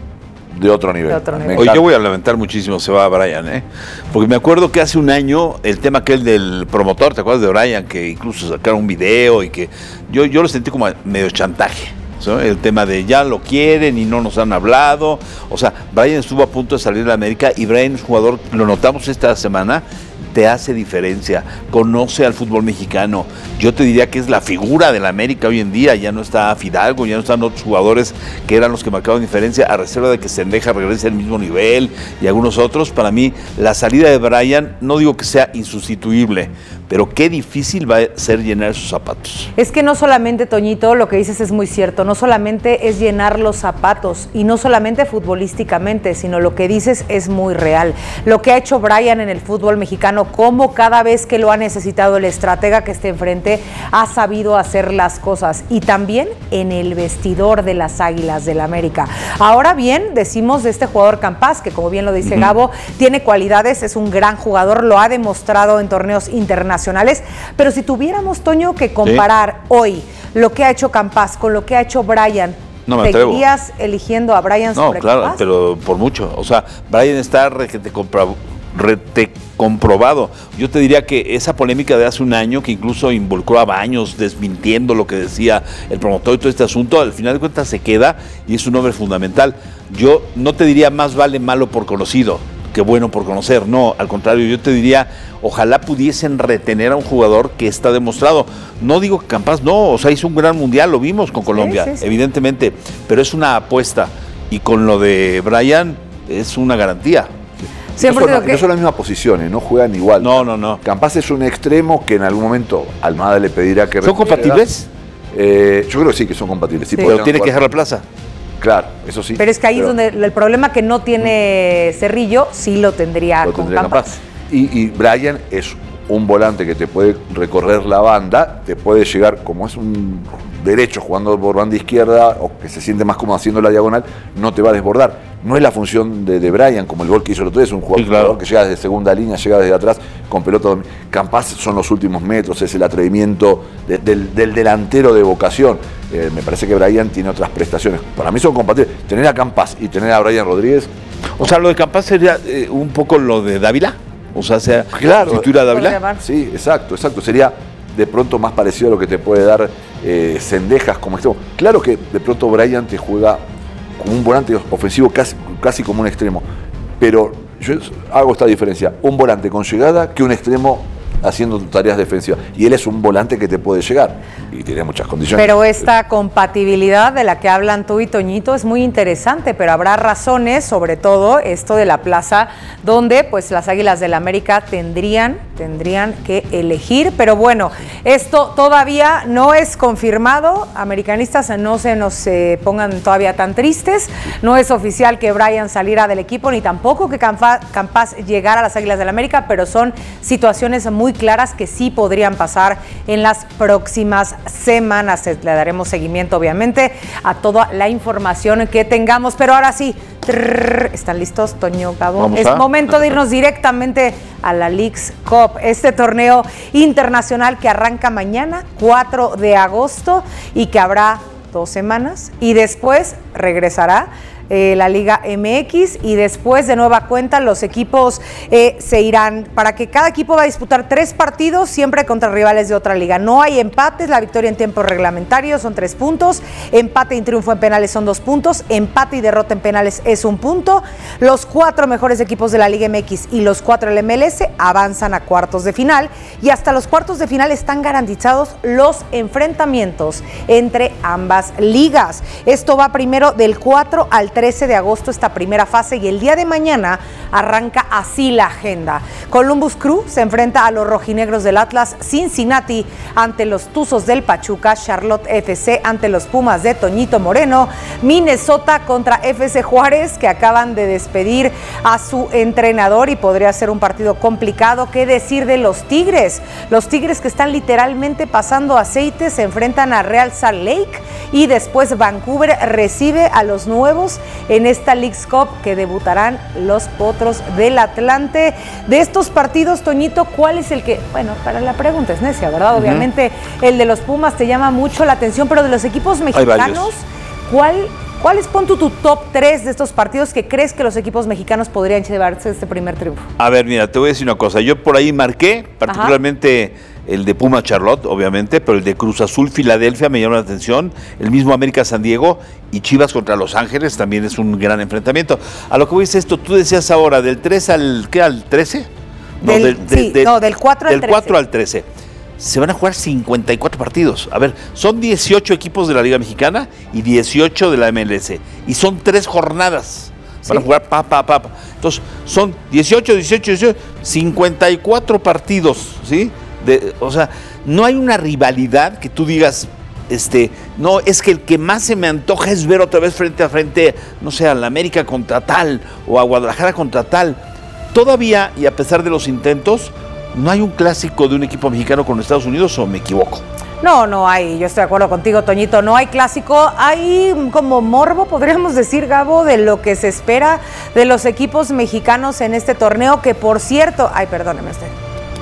de otro nivel. De otro nivel. Oye, yo voy a lamentar muchísimo se va a Brian, ¿eh? Porque me acuerdo que hace un año el tema aquel del promotor, ¿te acuerdas de Brian? Que incluso sacaron un video y que yo, yo lo sentí como medio chantaje. ¿Sí? El tema de ya lo quieren y no nos han hablado. O sea, Brian estuvo a punto de salir de la América y Brian es un jugador, lo notamos esta semana, te hace diferencia, conoce al fútbol mexicano. Yo te diría que es la figura de la América hoy en día. Ya no está Fidalgo, ya no están otros jugadores que eran los que marcaban diferencia, a reserva de que Sendeja regrese al mismo nivel y algunos otros. Para mí, la salida de Brian, no digo que sea insustituible, pero qué difícil va a ser llenar sus zapatos. Es que no solamente, Toñito, lo que dices es muy cierto, no solamente es llenar los zapatos y no solamente futbolísticamente, sino lo que dices es muy real. Lo que ha hecho Brian en el fútbol mexicano, cómo cada vez que lo ha necesitado el estratega que esté enfrente ha sabido hacer las cosas, y también en el vestidor de las Águilas del la América. Ahora bien, decimos de este jugador Campas, que como bien lo dice uh-huh. Gabo, tiene cualidades, es un gran jugador, lo ha demostrado en torneos internacionales, pero si tuviéramos, Toño, que comparar sí. hoy lo que ha hecho Campas con lo que ha hecho Brian, no me ¿seguirías atrevo. eligiendo a Brian no, sobre claro, Campas? Pero por mucho. O sea, Brian está requete comprado. Rete comprobado. Yo te diría que esa polémica de hace un año, que incluso involucró a Baños desmintiendo lo que decía el promotor y todo este asunto, al final de cuentas se queda y es un hombre fundamental. Yo no te diría más vale malo por conocido que bueno por conocer, no, al contrario, yo te diría, ojalá pudiesen retener a un jugador que está demostrado. No digo que Campas no, o sea, hizo un gran mundial, lo vimos con Colombia, sí, sí, sí. evidentemente, pero es una apuesta, y con lo de Brian es una garantía. Siempre no, son, que... no son las mismas posiciones, no juegan igual. No, no, no. Campas es un extremo que en algún momento Almada le pedirá que... ¿Son compatibles? Eh, yo creo que sí, que son compatibles. Sí, sí. Pero tiene jugar. que dejar la plaza. Claro, eso sí. Pero es que ahí pero... es donde el problema que no tiene Cerrillo, sí lo tendría, lo con tendría Campas. Campas. Y, y Brian es un volante que te puede recorrer la banda, te puede llegar, como es un derecho jugando por banda izquierda, o que se siente más cómodo haciendo la diagonal, no te va a desbordar. No es la función de, de Brian, como el gol que hizo el otro día, es un jugador, sí, claro. que llega desde segunda línea, llega desde atrás, con pelota. Campas son los últimos metros, es el atrevimiento de, del, del delantero de vocación. Eh, me parece que Brian tiene otras prestaciones. Para mí son compatibles. Tener a Campas y tener a Brian Rodríguez. O sea, lo de Campas sería eh, un poco lo de Dávila. O sea, sea claro, sustituir a Dávila. Sí, exacto, exacto. Sería de pronto más parecido a lo que te puede dar eh, Sendejas como extremo. Claro que de pronto Brian te juega como un volante ofensivo casi, casi como un extremo, pero yo hago esta diferencia, un volante con llegada que un extremo haciendo tareas defensivas, y él es un volante que te puede llegar y tiene muchas condiciones. Pero esta compatibilidad de la que hablan tú y Toñito es muy interesante, pero habrá razones, sobre todo esto de la plaza, donde pues las Águilas del la América tendrían, tendrían que elegir, pero bueno, esto todavía no es confirmado, americanistas, no se nos eh, pongan todavía tan tristes, no es oficial que Brian saliera del equipo, ni tampoco que Campas llegara a las Águilas del la América, pero son situaciones muy claras que sí podrían pasar en las próximas semanas. Le daremos seguimiento, obviamente, a toda la información que tengamos. Pero ahora sí, Trrr, ¿están listos, Toño, Gabo? Vamos Es a... momento de irnos directamente a la Leagues Cup, este torneo internacional que arranca mañana, cuatro de agosto, y que habrá dos semanas, y después regresará Eh, la Liga M X, y después de nueva cuenta los equipos eh, se irán, para que cada equipo va a disputar tres partidos siempre contra rivales de otra liga. No hay empates, la victoria en tiempo reglamentario son tres puntos, empate y triunfo en penales son dos puntos, empate y derrota en penales es un punto. Los cuatro mejores equipos de la Liga M X y los cuatro del M L S avanzan a cuartos de final, y hasta los cuartos de final están garantizados los enfrentamientos entre ambas ligas. Esto va primero del cuatro al trece de agosto, esta primera fase, y el día de mañana arranca así la agenda. Columbus Crew se enfrenta a los rojinegros del Atlas, Cincinnati ante los Tuzos del Pachuca, Charlotte F C ante los Pumas de Toñito Moreno, Minnesota contra F C Juárez, que acaban de despedir a su entrenador y podría ser un partido complicado. ¿Qué decir de los Tigres? Los Tigres, que están literalmente pasando aceite, se enfrentan a Real Salt Lake, y después Vancouver recibe a los nuevos en esta Leagues Cup, que debutarán los Potros del Atlante. De estos partidos, Toñito, ¿cuál es el que, bueno, para la pregunta es necia, ¿verdad? Uh-huh. Obviamente el de los Pumas te llama mucho la atención, pero de los equipos mexicanos, ¿cuál, cuál es, pon tú tu top tres de estos partidos que crees que los equipos mexicanos podrían llevarse este primer triunfo? A ver, mira, te voy a decir una cosa. Yo por ahí marqué, particularmente Ajá. el de Puma Charlotte, obviamente, pero el de Cruz Azul Filadelfia me llama la atención, el mismo América San Diego y Chivas contra Los Ángeles también es un gran enfrentamiento. A lo que voy a decir esto, tú decías ahora, del tres al, ¿qué? ¿Al trece? No, del, del, de, sí, de, no, del cuatro al del trece. cuatro al trece. Se van a jugar cincuenta y cuatro partidos. A ver, son dieciocho equipos de la Liga Mexicana y dieciocho de la M L S. Y son tres jornadas. Van sí. a jugar pa, pa, pa, pa. Entonces, son dieciocho, dieciocho, dieciocho, cincuenta y cuatro partidos, ¿sí? De, o sea, no hay una rivalidad que tú digas, este, no, es que el que más se me antoja es ver otra vez frente a frente, no sé, a la América contra tal, o a Guadalajara contra tal. Todavía, y a pesar de los intentos, no hay un clásico de un equipo mexicano con Estados Unidos, ¿o me equivoco? No, no hay, yo estoy de acuerdo contigo, Toñito, no hay clásico, hay como morbo, podríamos decir, Gabo, de lo que se espera de los equipos mexicanos en este torneo, que por cierto, ay, perdóneme usted,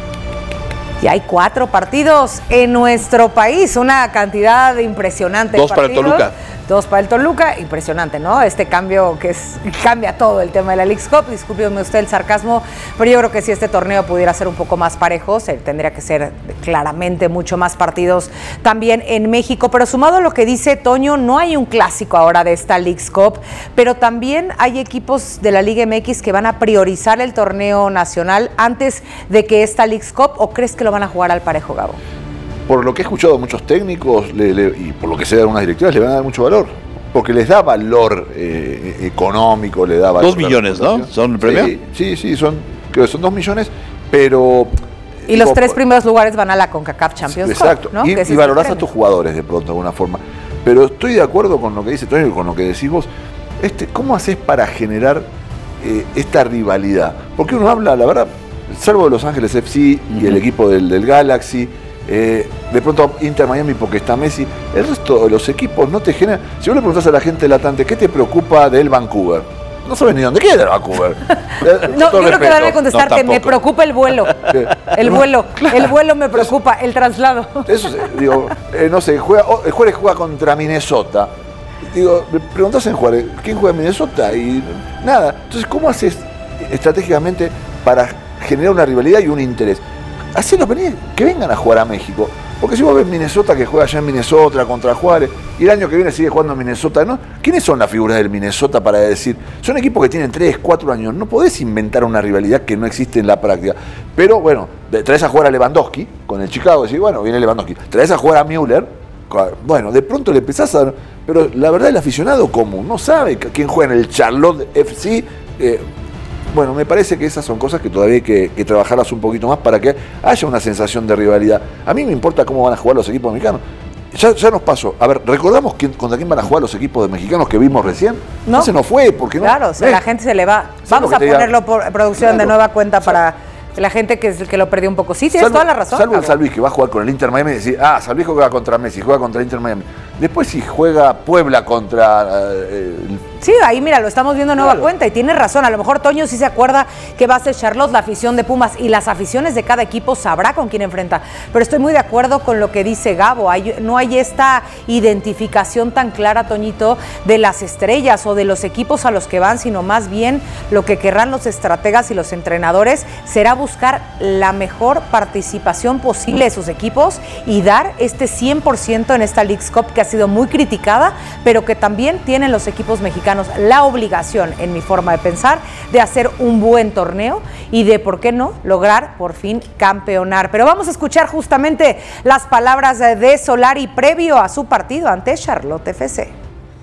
y hay cuatro partidos en nuestro país, una cantidad impresionante. Dos para el Toluca. Dos para el Toluca, impresionante, ¿no? Este cambio que es, cambia todo el tema de la Leagues Cup. Discúlpeme usted el sarcasmo, pero yo creo que si este torneo pudiera ser un poco más parejo, se, tendría que ser claramente mucho más partidos también en México. Pero sumado a lo que dice Toño, no hay un clásico ahora de esta Leagues Cup, pero también hay equipos de la Liga M X que van a priorizar el torneo nacional antes de que esta Leagues Cup, ¿o crees que lo van a jugar al parejo, Gabo? Por lo que he escuchado de muchos técnicos le, le, y por lo que sé de algunas directivas, le van a dar mucho valor. Porque les da valor eh, económico, le da valor. Dos millones, ¿no? ¿Son el premio? Sí, sí, sí, son, creo que son dos millones, pero... Y los tres primeros lugares van a la CONCACAF Champions Cup. Exacto, ¿no? y, y valorás a tus jugadores de pronto, de alguna forma. Pero estoy de acuerdo con lo que dice Toño, con lo que decís vos. Este, ¿Cómo haces para generar eh, esta rivalidad? Porque uno habla, la verdad, salvo de Los Ángeles F C y uh-huh. el equipo del, del Galaxy, Eh, de pronto Inter Miami porque está Messi, el resto de los equipos no te generan. Si vos le preguntás a la gente del Atlante, ¿qué te preocupa del Vancouver? No sabes ni dónde queda el Vancouver. No, yo creo que van a contestar no, que me preocupa el vuelo. El vuelo, claro. el vuelo me preocupa, el traslado. Eso, digo, eh, no sé, juega, el Juárez juega contra Minnesota. Digo, me preguntás en Juárez, ¿quién juega en Minnesota? Y nada. Entonces, ¿cómo haces estratégicamente para generar una rivalidad y un interés? Hacerlos venir, que vengan a jugar a México. Porque si vos ves Minnesota que juega allá en Minnesota contra Juárez, y el año que viene sigue jugando en Minnesota, ¿no? ¿Quiénes son las figuras del Minnesota para decir? Son equipos que tienen tres, cuatro años. No podés inventar una rivalidad que no existe en la práctica. Pero bueno, traes a jugar a Lewandowski con el Chicago, y decís, bueno, viene Lewandowski. Traes a jugar a Müller, bueno, de pronto le empezás a... Pero la verdad el aficionado común no sabe quién juega en el Charlotte F C. Eh, Bueno, me parece que esas son cosas que todavía hay que, que trabajarlas un poquito más para que haya una sensación de rivalidad. A mí me importa cómo van a jugar los equipos mexicanos. Ya, ya nos pasó. A ver, ¿recordamos quién, contra quién van a jugar los equipos de mexicanos que vimos recién? No. No se nos fue, porque no. Claro, o sea, ¿Eh? la gente se le va. Vamos a ponerlo por producción claro. de nueva cuenta para la gente que, que lo perdió un poco. Sí, tienes salvo, toda la razón. Salvo el San Luis que va a jugar con el Inter Miami y decir, ah, San Luis juega contra Messi, juega contra Inter Miami. Después si juega Puebla contra eh, el Sí, ahí mira, lo estamos viendo de nueva Claro. cuenta y tiene razón. A lo mejor Toño sí se acuerda que va a ser Charlotte, la afición de Pumas, y las aficiones de cada equipo sabrá con quién enfrenta. Pero estoy muy de acuerdo con lo que dice Gabo. Hay, no hay esta identificación tan clara, Toñito, de las estrellas o de los equipos a los que van, sino más bien lo que querrán los estrategas y los entrenadores será buscar la mejor participación posible de sus equipos y dar este cien por ciento en esta Leagues Cup que ha sido muy criticada, pero que también tienen los equipos mexicanos la obligación, en mi forma de pensar, de hacer un buen torneo y de, ¿por qué no?, lograr por fin campeonar. Pero vamos a escuchar justamente las palabras de Solari previo a su partido ante Charlotte F C.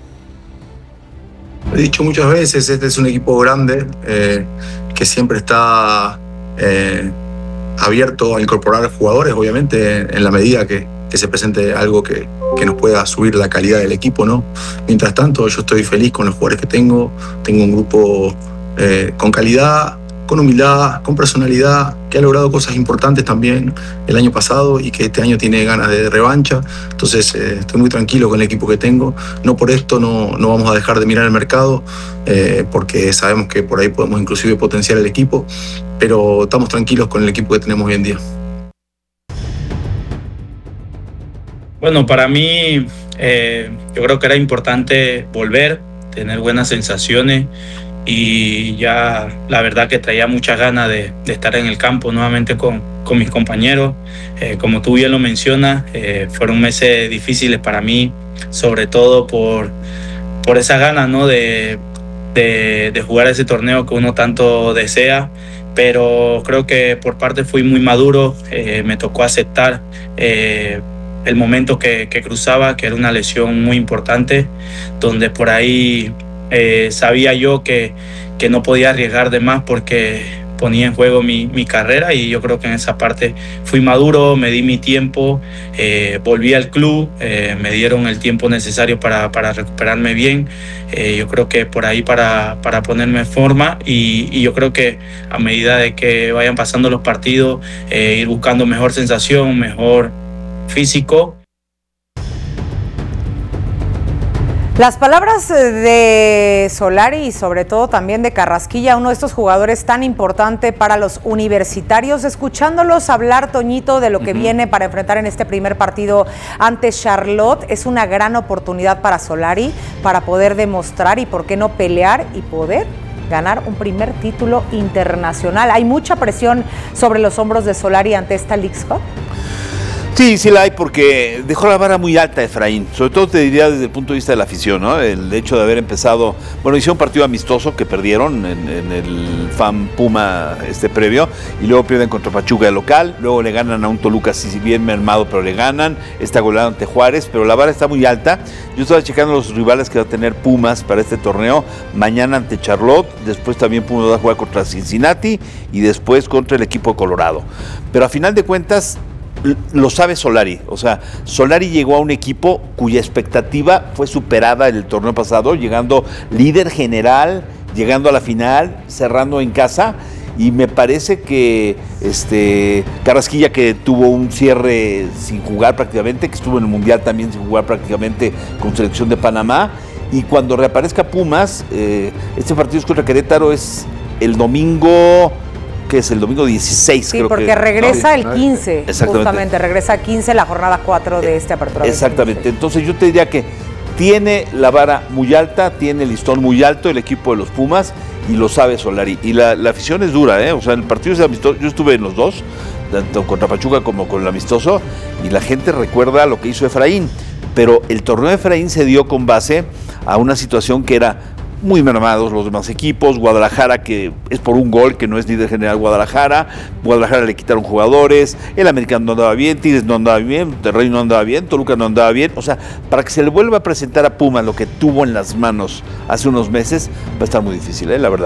He dicho muchas veces, este es un equipo grande eh, que siempre está eh, abierto a incorporar jugadores, obviamente, en la medida que, que se presente algo que, que nos pueda subir la calidad del equipo, ¿no? Mientras tanto, yo estoy feliz con los jugadores que tengo. Tengo un grupo eh, con calidad, con humildad, con personalidad, que ha logrado cosas importantes también el año pasado y que este año tiene ganas de revancha. Entonces, eh, estoy muy tranquilo con el equipo que tengo. No por esto no, no vamos a dejar de mirar el mercado, eh, porque sabemos que por ahí podemos inclusive potenciar el equipo, pero estamos tranquilos con el equipo que tenemos hoy en día. Bueno, para mí eh, yo creo que era importante volver, tener buenas sensaciones y ya la verdad que traía muchas ganas de, de estar en el campo nuevamente con, con mis compañeros. Eh, como tú bien lo mencionas, eh, fueron meses difíciles para mí, sobre todo por, por esas ganas, ¿no?, de, de, de jugar ese torneo que uno tanto desea. Pero creo que por parte fui muy maduro, eh, me tocó aceptar eh, el momento que, que cruzaba, que era una lesión muy importante, donde por ahí eh, sabía yo que, que no podía arriesgar de más porque ponía en juego mi, mi carrera, y yo creo que en esa parte fui maduro, me di mi tiempo, eh, volví al club, eh, me dieron el tiempo necesario para, para recuperarme bien. Eh, yo creo que por ahí para, para ponerme en forma y, y yo creo que a medida de que vayan pasando los partidos, eh, ir buscando mejor sensación, mejor físico. Las palabras de Solari y sobre todo también de Carrasquilla, uno de estos jugadores tan importante para los universitarios, escuchándolos hablar, Toñito, de lo que uh-huh. viene para enfrentar en este primer partido ante Charlotte, es una gran oportunidad para Solari para poder demostrar y por qué no pelear y poder ganar un primer título internacional. ¿Hay mucha presión sobre los hombros de Solari ante esta Leagues Cup? Sí, sí la hay, porque dejó la vara muy alta Efraín, sobre todo te diría desde el punto de vista de la afición, ¿no? El hecho de haber empezado, bueno, hicieron un partido amistoso que perdieron en, en el Fan Puma este previo, y luego pierden contra Pachuca de local, luego le ganan a un Toluca, si bien mermado, pero le ganan, esta goleada ante Juárez, pero la vara está muy alta. Yo estaba checando los rivales que va a tener Pumas para este torneo, mañana ante Charlotte, después también Pumas va a jugar contra Cincinnati y después contra el equipo de Colorado. Pero a final de cuentas, lo sabe Solari, o sea, Solari llegó a un equipo cuya expectativa fue superada en el torneo pasado, llegando líder general, llegando a la final, cerrando en casa, y me parece que este Carrasquilla, que tuvo un cierre sin jugar prácticamente, que estuvo en el Mundial también sin jugar prácticamente con selección de Panamá, y cuando reaparezca Pumas, eh, este partido contra Querétaro es el domingo, que es el domingo dieciséis, sí, creo que. Sí, porque regresa el quince, exactamente. Justamente, regresa el quince, la jornada cuatro de este apertura. Exactamente, entonces yo te diría que tiene la vara muy alta, tiene el listón muy alto el equipo de los Pumas, y lo sabe Solari, y la, la afición es dura, ¿eh? O sea, el partido es amistoso, yo estuve en los dos, tanto contra Pachuca como con el amistoso, y la gente recuerda lo que hizo Efraín, pero el torneo de Efraín se dio con base a una situación que era muy mermados los demás equipos, Guadalajara, que es por un gol, que no es líder general Guadalajara, Guadalajara le quitaron jugadores, el Americano no andaba bien, Tigres no andaba bien, Monterrey no andaba bien, Toluca no andaba bien, o sea, para que se le vuelva a presentar a Pumas lo que tuvo en las manos hace unos meses, va a estar muy difícil, ¿eh? La verdad.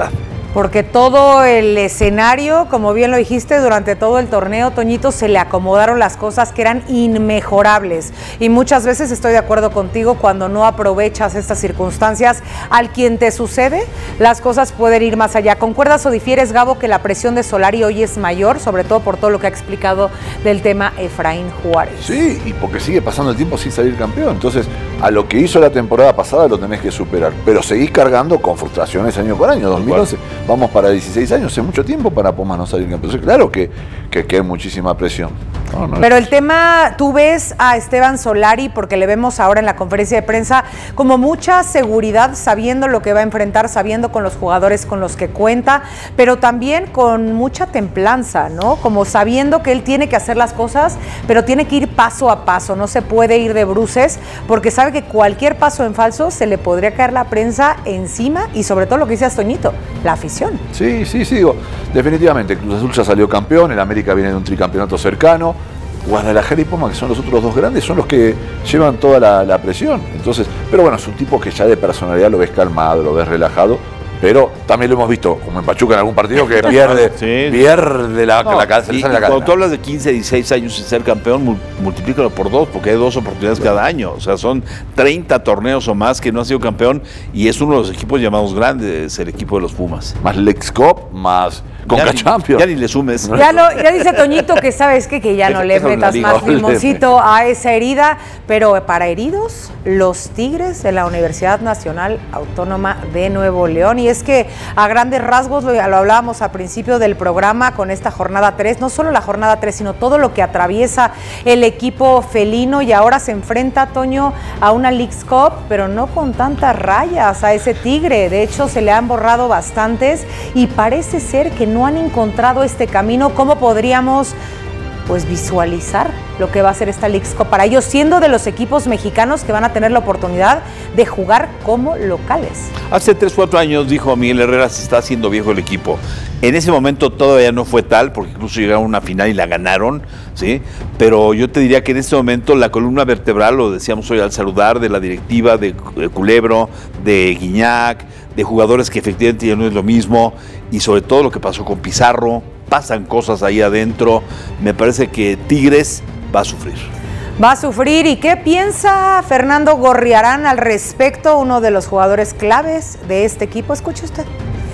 porque todo el escenario, como bien lo dijiste, durante todo el torneo, Toñito, se le acomodaron las cosas que eran inmejorables. Y muchas veces estoy de acuerdo contigo, cuando no aprovechas estas circunstancias, al quien te sucede, las cosas pueden ir más allá. ¿Concuerdas o difieres, Gabo, que la presión de Solari hoy es mayor, sobre todo por todo lo que ha explicado del tema Efraín Juárez? Sí, y porque sigue pasando el tiempo sin salir campeón. Entonces, a lo que hizo la temporada pasada lo tenés que superar. Pero seguís cargando con frustraciones año por año. dos mil once, vamos para dieciséis años, es mucho tiempo para Pumas no salir campeón. Entonces, claro que, que, que hay muchísima presión. No, no Pero es... el tema, tú ves a Esteban Solari, porque le vemos ahora en la conferencia de prensa, como mucha seguridad, sabiendo lo que va a enfrentar, sabiendo con los jugadores con los que cuenta, pero también con mucha templanza, ¿no? Como sabiendo que él tiene que hacer las cosas, pero tiene que ir paso a paso, no se puede ir de bruces, porque sabe que cualquier paso en falso se le podría caer la prensa encima, y sobre todo lo que dice Toñito, la afición. Sí, sí, sí, digo, definitivamente, Cruz Azul ya salió campeón, el América viene de un tricampeonato cercano, Guadalajara y Pumas, que son los otros dos grandes, son los que llevan toda la, la presión. Entonces, pero bueno, es un tipo que ya de personalidad lo ves calmado, lo ves relajado, pero también lo hemos visto, como en Pachuca en algún partido, que pierde, sí. pierde la, no, la cabeza. Y, y cuando tú hablas de quince, dieciséis años sin ser campeón, multiplícalo por dos, porque hay dos oportunidades sí. cada año. O sea, son treinta torneos o más que no ha sido campeón, y es uno de los equipos llamados grandes, el equipo de los Pumas. Más Lex Cup, más Conca Champions. Ya ni le sumes. Ya, lo, ya dice Toñito que sabes que, que ya no le metas más limoncito a esa herida, pero para heridos, los Tigres de la Universidad Nacional Autónoma de Nuevo León. Y es que a grandes rasgos, lo, lo hablábamos al principio del programa con esta jornada tres, no solo la jornada tres, sino todo lo que atraviesa el equipo felino, y ahora se enfrenta, Toño, a una Leagues Cup, pero no con tantas rayas a ese Tigre. De hecho, se le han borrado bastantes y parece ser que no han encontrado este camino. ¿Cómo podríamos pues visualizar lo que va a ser esta Leagues Cup para ellos, siendo de los equipos mexicanos que van a tener la oportunidad de jugar como locales? Hace tres, cuatro años dijo Miguel Herrera, se está haciendo viejo el equipo. En ese momento todavía no fue tal, porque incluso llegaron a una final y la ganaron, ¿sí? Pero yo te diría que en este momento la columna vertebral, lo decíamos hoy al saludar, de la directiva de Culebro, de Guiñac, de jugadores que efectivamente ya no es lo mismo, y sobre todo lo que pasó con Pizarro, pasan cosas ahí adentro. Me parece que Tigres va a sufrir. Va a sufrir. ¿Y qué piensa Fernando Gorriarán al respecto, uno de los jugadores claves de este equipo? Escuche usted.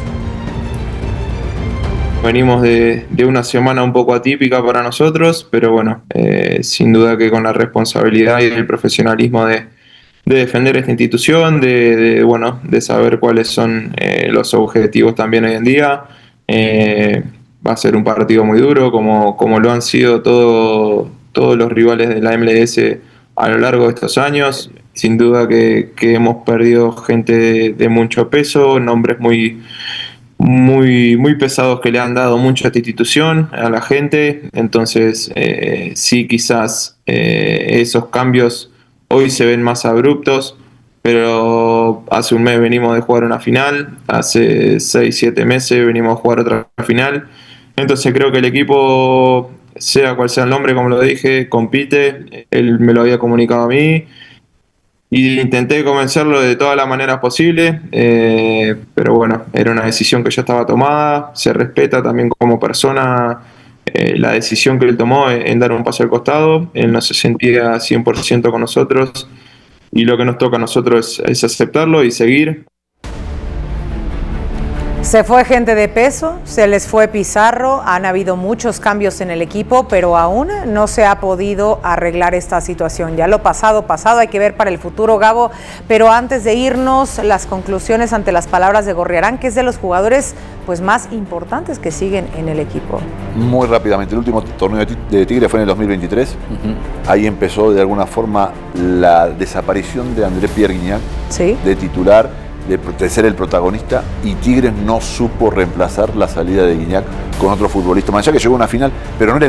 Venimos de, de una semana un poco atípica para nosotros, pero bueno, eh, sin duda que con la responsabilidad y el profesionalismo de, de defender esta institución, de, de, bueno, de saber cuáles son eh, los objetivos también hoy en día. Eh, va a ser un partido muy duro, como, como lo han sido todo, todos los rivales de la M L S a lo largo de estos años. Sin duda que, que hemos perdido gente de, de mucho peso, nombres muy, muy, muy pesados que le han dado mucho a esta institución, a la gente. Entonces, eh, sí, quizás eh, esos cambios hoy se ven más abruptos, pero hace un mes venimos de jugar una final, hace seis, siete meses venimos a jugar otra final. Entonces creo que el equipo, sea cual sea el nombre, como lo dije, compite. Él me lo había comunicado a mí y intenté convencerlo de todas las maneras posibles, eh, pero bueno, era una decisión que ya estaba tomada. Se respeta también como persona eh, la decisión que él tomó en, en dar un paso al costado. Él no se sentía cien por ciento con nosotros, y lo que nos toca a nosotros es, es aceptarlo y seguir. Se fue gente de peso, se les fue Pizarro, han habido muchos cambios en el equipo, pero aún no se ha podido arreglar esta situación. Ya lo pasado, pasado, hay que ver para el futuro, Gabo. Pero antes de irnos, las conclusiones ante las palabras de Gorriarán, que es de los jugadores pues más importantes que siguen en el equipo. Muy rápidamente, el último torneo de Tigre fue en el dos mil veintitrés. Uh-huh. Ahí empezó de alguna forma la desaparición de André Pierre Guignac, ¿sí?, de titular, de, de ser el protagonista, y Tigres no supo reemplazar la salida de Guignac con otro futbolista. Más allá que llegó a una final, pero no era